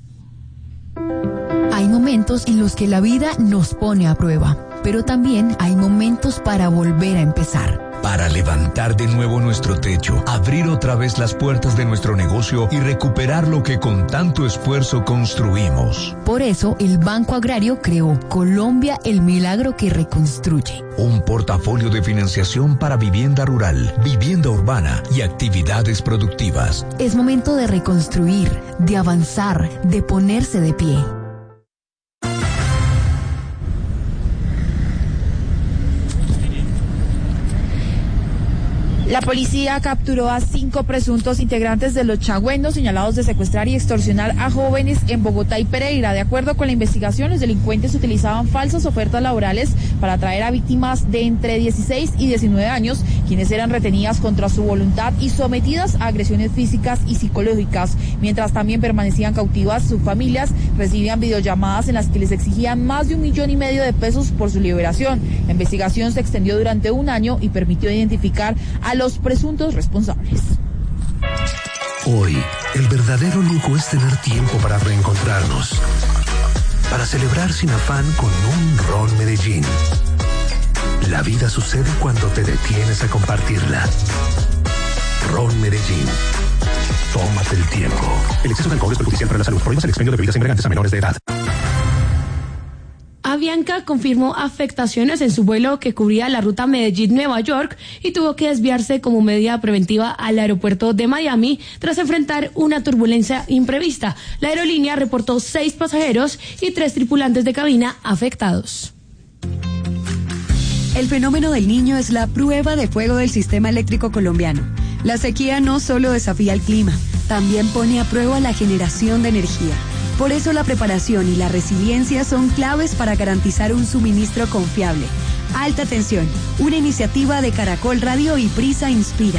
Hay momentos en los que la vida nos pone a prueba, pero también hay momentos para volver a empezar. Para levantar de nuevo nuestro techo, abrir otra vez las puertas de nuestro negocio y recuperar lo que con tanto esfuerzo construimos. Por eso, el Banco Agrario creó Colombia, el milagro que reconstruye. Un portafolio de financiación para vivienda rural, vivienda urbana y actividades productivas. Es momento de reconstruir, de avanzar, de ponerse de pie. La policía capturó a cinco presuntos integrantes de los chagüendos señalados de secuestrar y extorsionar a jóvenes en Bogotá y Pereira. De acuerdo con la investigación, los delincuentes utilizaban falsas ofertas laborales para atraer a víctimas de entre dieciséis y diecinueve años, quienes eran retenidas contra su voluntad y sometidas a agresiones físicas y psicológicas. Mientras también permanecían cautivas, sus familias recibían videollamadas en las que les exigían más de un millón y medio de pesos por su liberación. La investigación se extendió durante un año y permitió identificar a los presuntos responsables. Hoy, el verdadero lujo es tener tiempo para reencontrarnos, para celebrar sin afán con un Ron Medellín. La vida sucede cuando te detienes a compartirla. Ron Medellín. Tómate el tiempo. El exceso de alcohol es perjudicial para la salud. Prohíbas el expendio de bebidas embriagantes a menores de edad. Avianca confirmó afectaciones en su vuelo que cubría la ruta Medellín-Nueva York y tuvo que desviarse como medida preventiva al aeropuerto de Miami tras enfrentar una turbulencia imprevista. La aerolínea reportó seis pasajeros y tres tripulantes de cabina afectados. El fenómeno del Niño es la prueba de fuego del sistema eléctrico colombiano. La sequía no solo desafía el clima, también pone a prueba la generación de energía. Por eso la preparación y la resiliencia son claves para garantizar un suministro confiable. Alta tensión, una iniciativa de Caracol Radio y Prisa Inspira.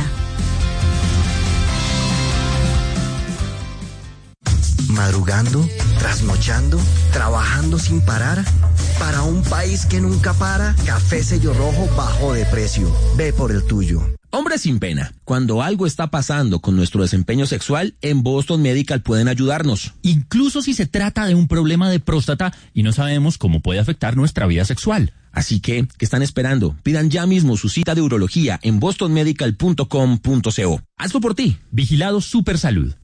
Madrugando, trasnochando, trabajando sin parar. Para un país que nunca para, Café Sello Rojo bajó de precio. Ve por el tuyo. Hombres sin pena, cuando algo está pasando con nuestro desempeño sexual, en Boston Medical pueden ayudarnos. Incluso si se trata de un problema de próstata y no sabemos cómo puede afectar nuestra vida sexual. Así que, ¿qué están esperando? Pidan ya mismo su cita de urología en boston medical punto com punto co. Hazlo por ti. Vigilado Supersalud.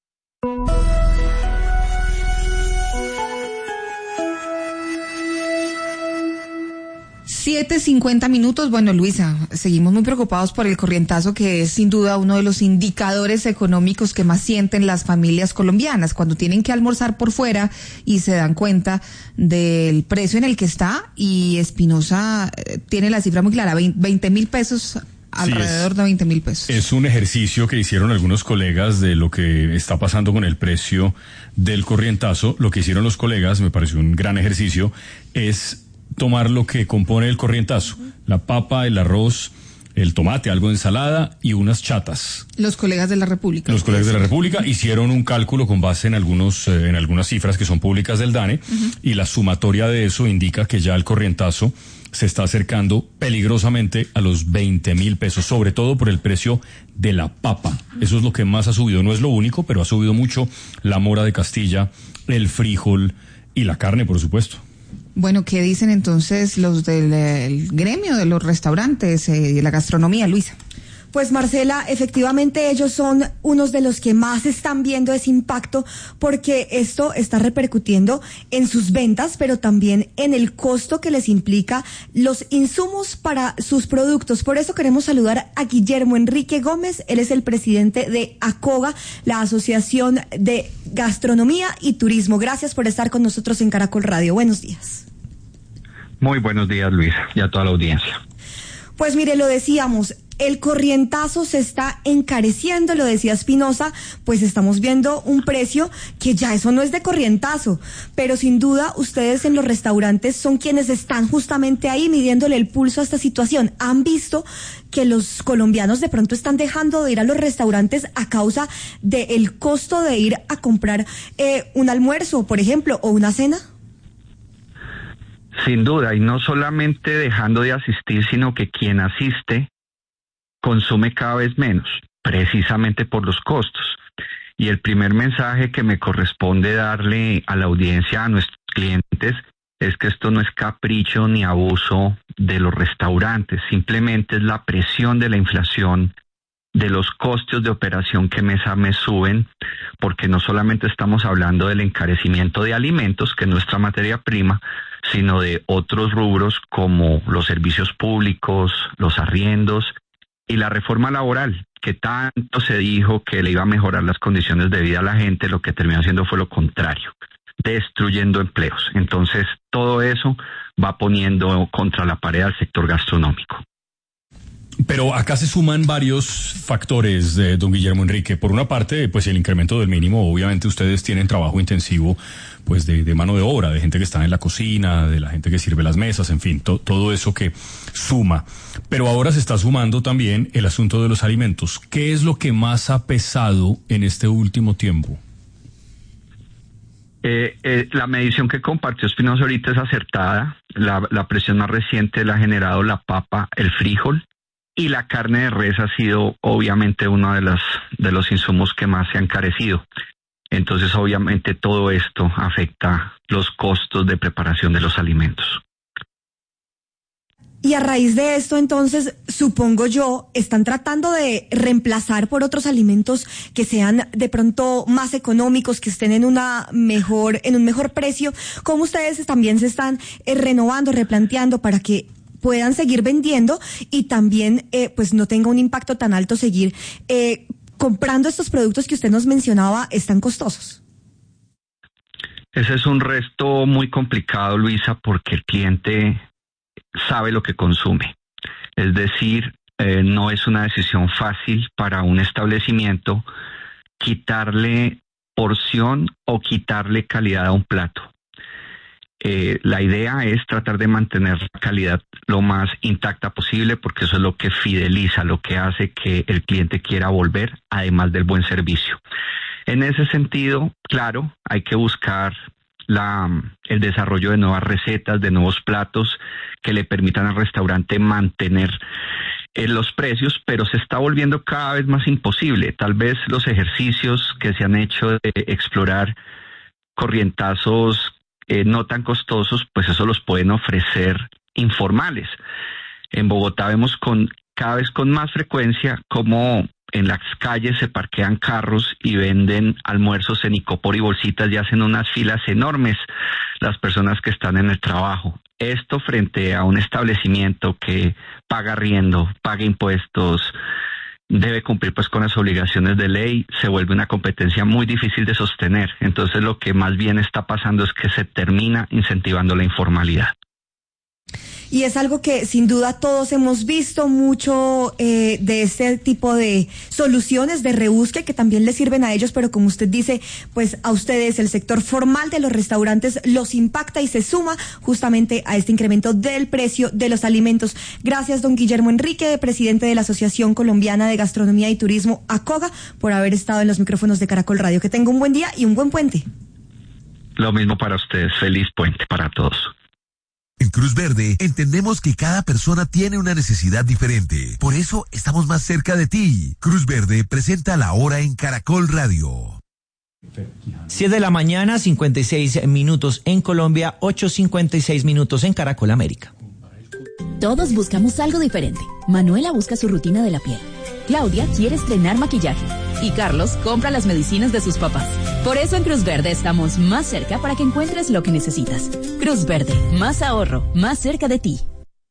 siete cincuenta minutos. Bueno, Luisa, seguimos muy preocupados por el corrientazo, que es sin duda uno de los indicadores económicos que más sienten las familias colombianas cuando tienen que almorzar por fuera y se dan cuenta del precio en el que está. Y Espinosa eh, tiene la cifra muy clara, veinte mil pesos. Alrededor sí, es, de veinte mil pesos. Es un ejercicio que hicieron algunos colegas de lo que está pasando con el precio del corrientazo. Lo que hicieron los colegas, me pareció un gran ejercicio, es tomar lo que compone el corrientazo, uh-huh. la papa, el arroz, el tomate, algo de ensalada y unas chatas. Los colegas de la República. Los colegas de la República hicieron un cálculo con base en algunos eh, en algunas cifras que son públicas del DANE, uh-huh. y la sumatoria de eso indica que ya el corrientazo se está acercando peligrosamente a los veinte mil pesos, sobre todo por el precio de la papa. Eso es lo que más ha subido, no es lo único, pero ha subido mucho la mora de Castilla, el frijol y la carne, por supuesto. Bueno, ¿qué dicen entonces los del el gremio de los restaurantes y eh, de la gastronomía, Luisa? Pues Marcela, efectivamente ellos son unos de los que más están viendo ese impacto, porque esto está repercutiendo en sus ventas, pero también en el costo que les implica los insumos para sus productos. Por eso queremos saludar a Guillermo Enrique Gómez. Él es el presidente de ACOGA, la Asociación de Gastronomía y Turismo. Gracias por estar con nosotros en Caracol Radio. Buenos días. Muy buenos días, Luisa, y a toda la audiencia. Pues mire, lo decíamos, el corrientazo se está encareciendo, lo decía Espinosa, pues estamos viendo un precio que ya eso no es de corrientazo, pero sin duda ustedes en los restaurantes son quienes están justamente ahí midiéndole el pulso a esta situación. ¿Han visto que los colombianos de pronto están dejando de ir a los restaurantes a causa del costo de ir a comprar eh, un almuerzo, por ejemplo, o una cena? Sin duda, y no solamente dejando de asistir, sino que quien asiste consume cada vez menos, precisamente por los costos. Y el primer mensaje que me corresponde darle a la audiencia, a nuestros clientes, es que esto no es capricho ni abuso de los restaurantes, simplemente es la presión de la inflación, de los costos de operación que mes a mes suben, porque no solamente estamos hablando del encarecimiento de alimentos, que es nuestra materia prima, sino de otros rubros como los servicios públicos, los arriendos y la reforma laboral, que tanto se dijo que le iba a mejorar las condiciones de vida a la gente, lo que terminó haciendo fue lo contrario, destruyendo empleos. Entonces, todo eso va poniendo contra la pared al sector gastronómico. Pero acá se suman varios factores, de don Guillermo Enrique. Por una parte, pues el incremento del mínimo. Obviamente ustedes tienen trabajo intensivo, pues de, de mano de obra, de gente que está en la cocina, de la gente que sirve las mesas, en fin, to, todo eso que suma. Pero ahora se está sumando también el asunto de los alimentos. ¿Qué es lo que más ha pesado en este último tiempo? Eh, eh, la medición que compartió Espinosa ahorita es acertada. La, la presión más reciente la ha generado la papa, el frijol. Y la carne de res ha sido obviamente uno de, las, de los insumos que más se han encarecido. Entonces obviamente todo esto afecta los costos de preparación de los alimentos. Y a raíz de esto, entonces, supongo yo, están tratando de reemplazar por otros alimentos que sean de pronto más económicos, que estén en una mejor, en un mejor precio. ¿Cómo ustedes también se están eh, renovando, replanteando para que puedan seguir vendiendo y también eh, pues no tenga un impacto tan alto seguir eh, comprando estos productos que usted nos mencionaba están costosos? Ese es un resto muy complicado, Luisa, porque el cliente sabe lo que consume. Es decir, eh, no es una decisión fácil para un establecimiento quitarle porción o quitarle calidad a un plato. Eh, la idea es tratar de mantener la calidad lo más intacta posible, porque eso es lo que fideliza, lo que hace que el cliente quiera volver, además del buen servicio. En ese sentido, claro, hay que buscar la, el desarrollo de nuevas recetas, de nuevos platos que le permitan al restaurante mantener eh, los precios, pero se está volviendo cada vez más imposible. Tal vez los ejercicios que se han hecho de explorar corrientazos eh, no tan costosos, pues eso los pueden ofrecer informales. En Bogotá vemos con cada vez con más frecuencia cómo en las calles se parquean carros y venden almuerzos en icopor y bolsitas y hacen unas filas enormes las personas que están en el trabajo. Esto frente a un establecimiento que paga arriendo, paga impuestos, debe cumplir pues con las obligaciones de ley, se vuelve una competencia muy difícil de sostener. Entonces lo que más bien está pasando es que se termina incentivando la informalidad. Y es algo que sin duda todos hemos visto mucho eh, de este tipo de soluciones de rebusque que también les sirven a ellos, pero como usted dice, pues a ustedes el sector formal de los restaurantes los impacta y se suma justamente a este incremento del precio de los alimentos. Gracias, don Guillermo Enrique, presidente de la Asociación Colombiana de Gastronomía y Turismo, ACOGA, por haber estado en los micrófonos de Caracol Radio. Que tenga un buen día y un buen puente. Lo mismo para ustedes, feliz puente para todos. En Cruz Verde entendemos que cada persona tiene una necesidad diferente. Por eso estamos más cerca de ti. Cruz Verde presenta La Hora en Caracol Radio. siete de la mañana, cincuenta y seis minutos en Colombia, ocho cincuenta y seis minutos en Caracol América. Todos buscamos algo diferente. Manuela busca su rutina de la piel. Claudia quiere estrenar maquillaje. Y Carlos compra las medicinas de sus papás. Por eso en Cruz Verde estamos más cerca para que encuentres lo que necesitas. Cruz Verde, más ahorro, más cerca de ti.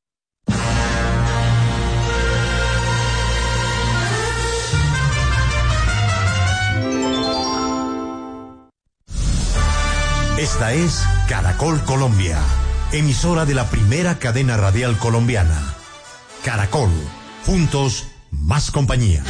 Esta es Caracol Colombia, emisora de la primera cadena radial colombiana. Caracol, juntos, más compañía.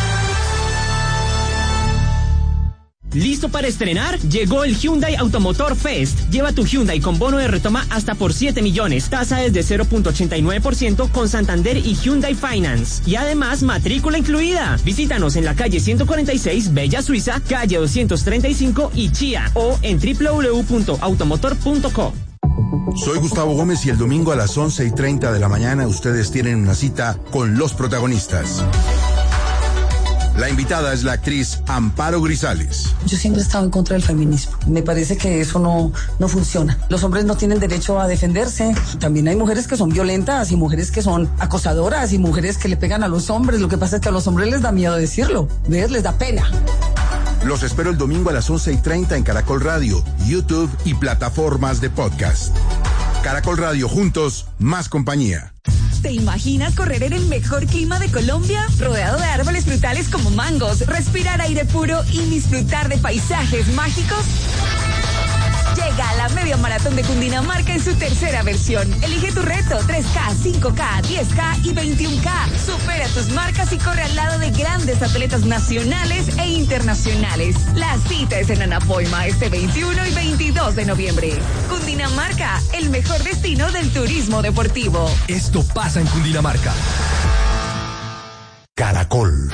¿Listo para estrenar? Llegó el Hyundai Automotor Fest. Lleva tu Hyundai con bono de retoma hasta por siete millones. Tasa desde cero punto ochenta y nueve por ciento con Santander y Hyundai Finance. Y además, matrícula incluida. Visítanos en la calle ciento cuarenta y seis, Bella Suiza, calle doscientos treinta y cinco y Chía. O en doble u doble u doble u punto automotor punto co. Soy Gustavo Gómez y el domingo a las once y treinta de la mañana ustedes tienen una cita con los protagonistas. La invitada es la actriz Amparo Grisales. Yo siempre he estado en contra del feminismo. Me parece que eso no, no funciona. Los hombres no tienen derecho a defenderse. También hay mujeres que son violentas y mujeres que son acosadoras y mujeres que le pegan a los hombres. Lo que pasa es que a los hombres les da miedo decirlo. ¿Ves? Les da pena. Los espero el domingo a las once y treinta en Caracol Radio, YouTube y plataformas de podcast. Caracol Radio, juntos, más compañía. ¿Te imaginas correr en el mejor clima de Colombia? Rodeado de árboles frutales como mangos, respirar aire puro y disfrutar de paisajes mágicos. Llega la media maratón de Cundinamarca en su tercera versión. Elige tu reto, tres K, cinco K, diez K y veintiún K. Supera tus marcas y corre al lado de grandes atletas nacionales e internacionales. La cita es en Anapoima este veintiuno y veintidós de noviembre. Cundinamarca, el mejor destino del turismo deportivo. Esto pasa en Cundinamarca. Caracol.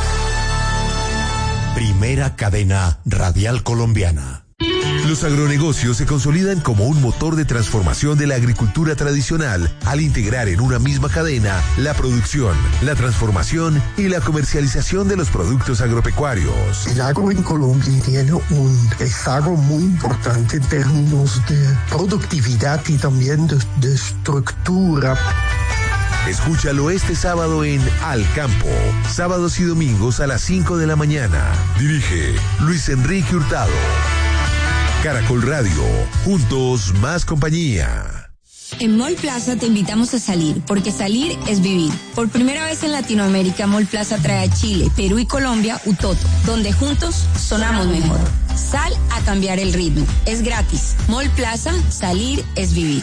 Primera cadena radial colombiana. Los agronegocios se consolidan como un motor de transformación de la agricultura tradicional al integrar en una misma cadena la producción, la transformación y la comercialización de los productos agropecuarios. El agro en Colombia tiene un rezago muy importante en términos de productividad y también de, de estructura. Escúchalo este sábado en Al Campo, sábados y domingos a las cinco de la mañana. Dirige Luis Enrique Hurtado. Caracol Radio, juntos más compañía. En Mall Plaza te invitamos a salir, porque salir es vivir. Por primera vez en Latinoamérica, Mall Plaza trae a Chile, Perú y Colombia Utoto, donde juntos sonamos mejor. Sal a cambiar el ritmo. Es gratis. Mall Plaza, salir es vivir.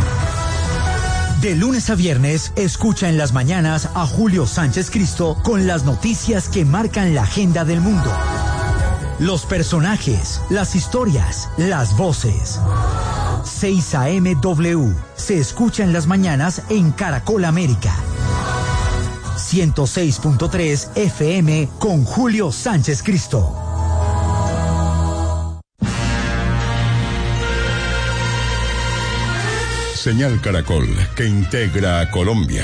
De lunes a viernes, escucha en las mañanas a Julio Sánchez Cristo con las noticias que marcan la agenda del mundo. Los personajes, las historias, las voces. seis A M W se escucha en las mañanas en Caracol América. ciento seis punto tres F M con Julio Sánchez Cristo. Señal Caracol, que integra a Colombia.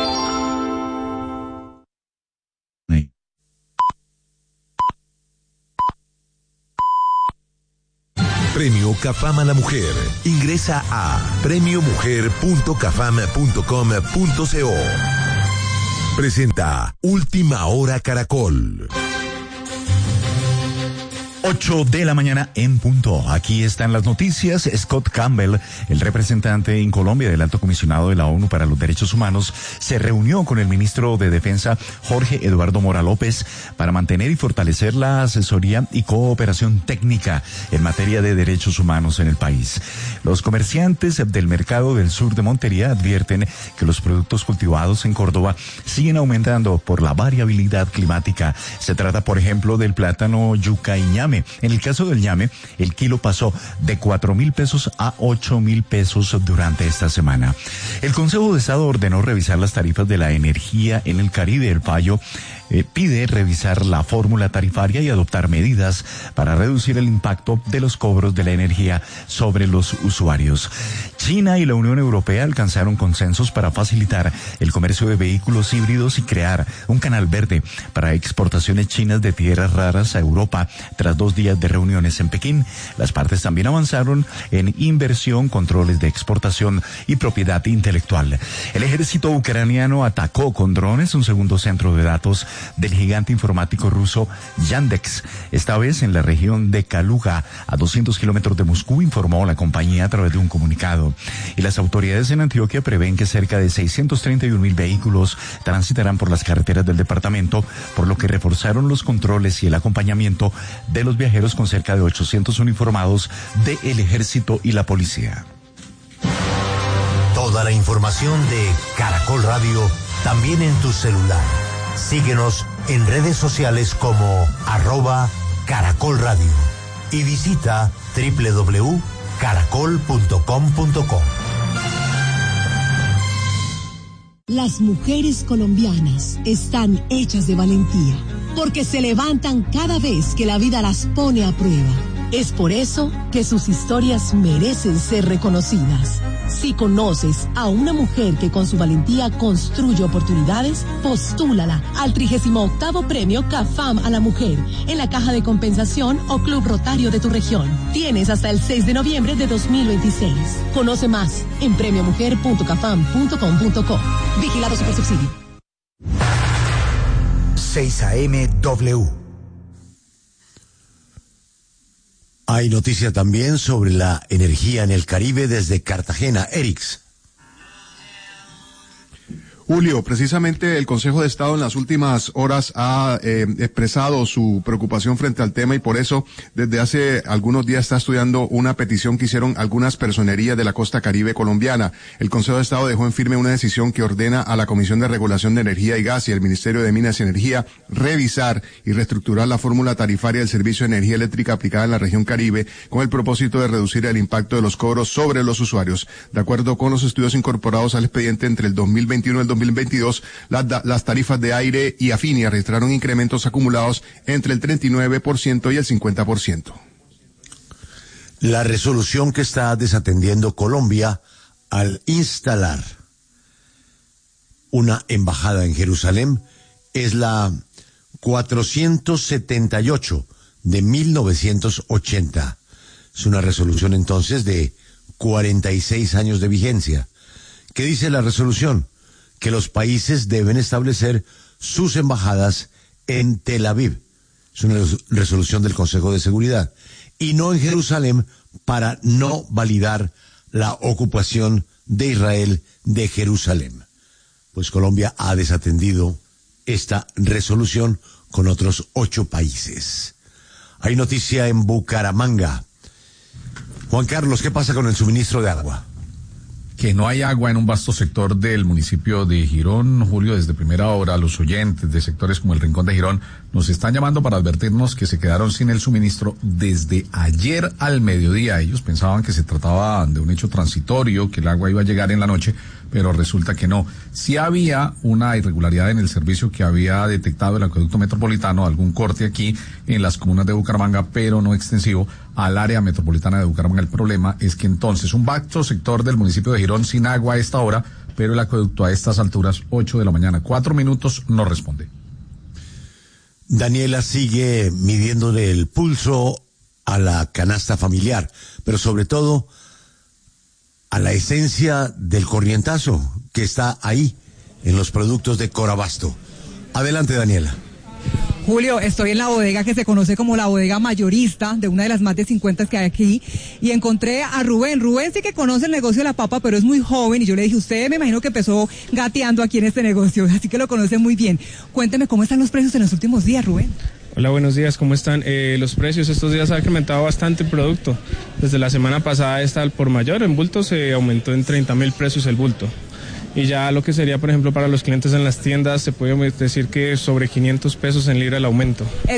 Premio Cafam a la Mujer. Ingresa a premio mujer punto cafam punto com punto co. Presenta Última Hora Caracol. ocho de la mañana en punto. Aquí están las noticias. Scott Campbell, el representante en Colombia del Alto Comisionado de la ONU para los Derechos Humanos, se reunió con el ministro de Defensa, Jorge Eduardo Mora López, para mantener y fortalecer la asesoría y cooperación técnica en materia de derechos humanos en el país. Los comerciantes del mercado del sur de Montería advierten que los productos cultivados en Córdoba siguen aumentando por la variabilidad climática. Se trata, por ejemplo, del plátano yuca y ñame. En el caso del ñame, el kilo pasó de cuatro mil pesos a ocho mil pesos durante esta semana. El Consejo de Estado ordenó revisar las tarifas de la energía en el Caribe. El fallo eh, pide revisar la fórmula tarifaria y adoptar medidas para reducir el impacto de los cobros de la energía sobre los usuarios. China y la Unión Europea alcanzaron consensos para facilitar el comercio de vehículos híbridos y crear un canal verde para exportaciones chinas de tierras raras a Europa tras dos días de reuniones en Pekín. Las partes también avanzaron en inversión, controles de exportación y propiedad intelectual. El ejército ucraniano atacó con drones un segundo centro de datos del gigante informático ruso Yandex, esta vez en la región de Kaluga, a doscientos kilómetros de Moscú, informó la compañía a través de un comunicado. Y las autoridades en Antioquia prevén que cerca de seiscientos treinta y un mil vehículos transitarán por las carreteras del departamento, por lo que reforzaron los controles y el acompañamiento de los viajeros con cerca de ochocientos uniformados del ejército y la policía. Toda la información de Caracol Radio también en tu celular. Síguenos en redes sociales como arroba Caracol Radio y visita doble u doble u doble u punto caracol punto com punto co. Las mujeres colombianas están hechas de valentía, porque se levantan cada vez que la vida las pone a prueba. Es por eso que sus historias merecen ser reconocidas. Si conoces a una mujer que con su valentía construye oportunidades, postúlala al trigésimo octavo Premio Cafam a la Mujer en la Caja de Compensación o Club Rotario de tu región. Tienes hasta el seis de noviembre de dos mil veintiséis. Conoce más en premio mujer punto cafam punto com punto co. Vigilado Supersubsidio. seis A M W. Hay noticia también sobre la energía en el Caribe desde Cartagena. Erix. Julio, precisamente el Consejo de Estado en las últimas horas ha eh, expresado su preocupación frente al tema y por eso desde hace algunos días está estudiando una petición que hicieron algunas personerías de la costa caribe colombiana. El Consejo de Estado dejó en firme una decisión que ordena a la Comisión de Regulación de Energía y Gas y al Ministerio de Minas y Energía revisar y reestructurar la fórmula tarifaria del servicio de energía eléctrica aplicada en la región Caribe con el propósito de reducir el impacto de los cobros sobre los usuarios. De acuerdo con los estudios incorporados al expediente entre el dos mil veintiuno y el dos mil veintidós, las, las tarifas de aire y afinia registraron incrementos acumulados entre el treinta y nueve por ciento y el cincuenta por ciento. La resolución que está desatendiendo Colombia al instalar una embajada en Jerusalén es la cuatrocientos setenta y ocho de mil novecientos ochenta. Es una resolución entonces de cuarenta y seis años de vigencia. ¿Qué dice la resolución? Que los países deben establecer sus embajadas en Tel Aviv. Es una resolución del Consejo de Seguridad. Y no en Jerusalén para no validar la ocupación de Israel de Jerusalén. Pues Colombia ha desatendido esta resolución con otros ocho países. Hay noticia en Bucaramanga. Juan Carlos, ¿qué pasa con el suministro de agua? Que no hay agua en un vasto sector del municipio de Girón. Julio, desde primera hora, los oyentes de sectores como el Rincón de Girón nos están llamando para advertirnos que se quedaron sin el suministro desde ayer al mediodía. Ellos pensaban que se trataba de un hecho transitorio, que el agua iba a llegar en la noche, pero resulta que no. Sí había una irregularidad en el servicio que había detectado el acueducto metropolitano, algún corte aquí en las comunas de Bucaramanga, pero no extensivo al área metropolitana de Bucaramanga. El problema es que entonces un vasto sector del municipio de Girón sin agua a esta hora, pero el acueducto a estas alturas, ocho de la mañana, cuatro minutos, no responde. Daniela sigue midiéndole el pulso a la canasta familiar, pero sobre todo a la esencia del corrientazo que está ahí en los productos de Corabasto. Adelante, Daniela. Julio, estoy en la bodega que se conoce como la bodega mayorista, de una de las más de cincuenta que hay aquí, y encontré a Rubén. Rubén sí que conoce el negocio de la papa, pero es muy joven, y yo le dije, usted me imagino que empezó gateando aquí en este negocio, así que lo conoce muy bien. Cuénteme cómo están los precios en los últimos días, Rubén. Hola, buenos días, ¿cómo están? Eh, los precios estos días ha incrementado bastante el producto. Desde la semana pasada está el por mayor, en bulto se aumentó en treinta mil pesos el bulto. Y ya lo que sería, por ejemplo, para los clientes en las tiendas, se puede decir que sobre quinientos pesos en libra el aumento.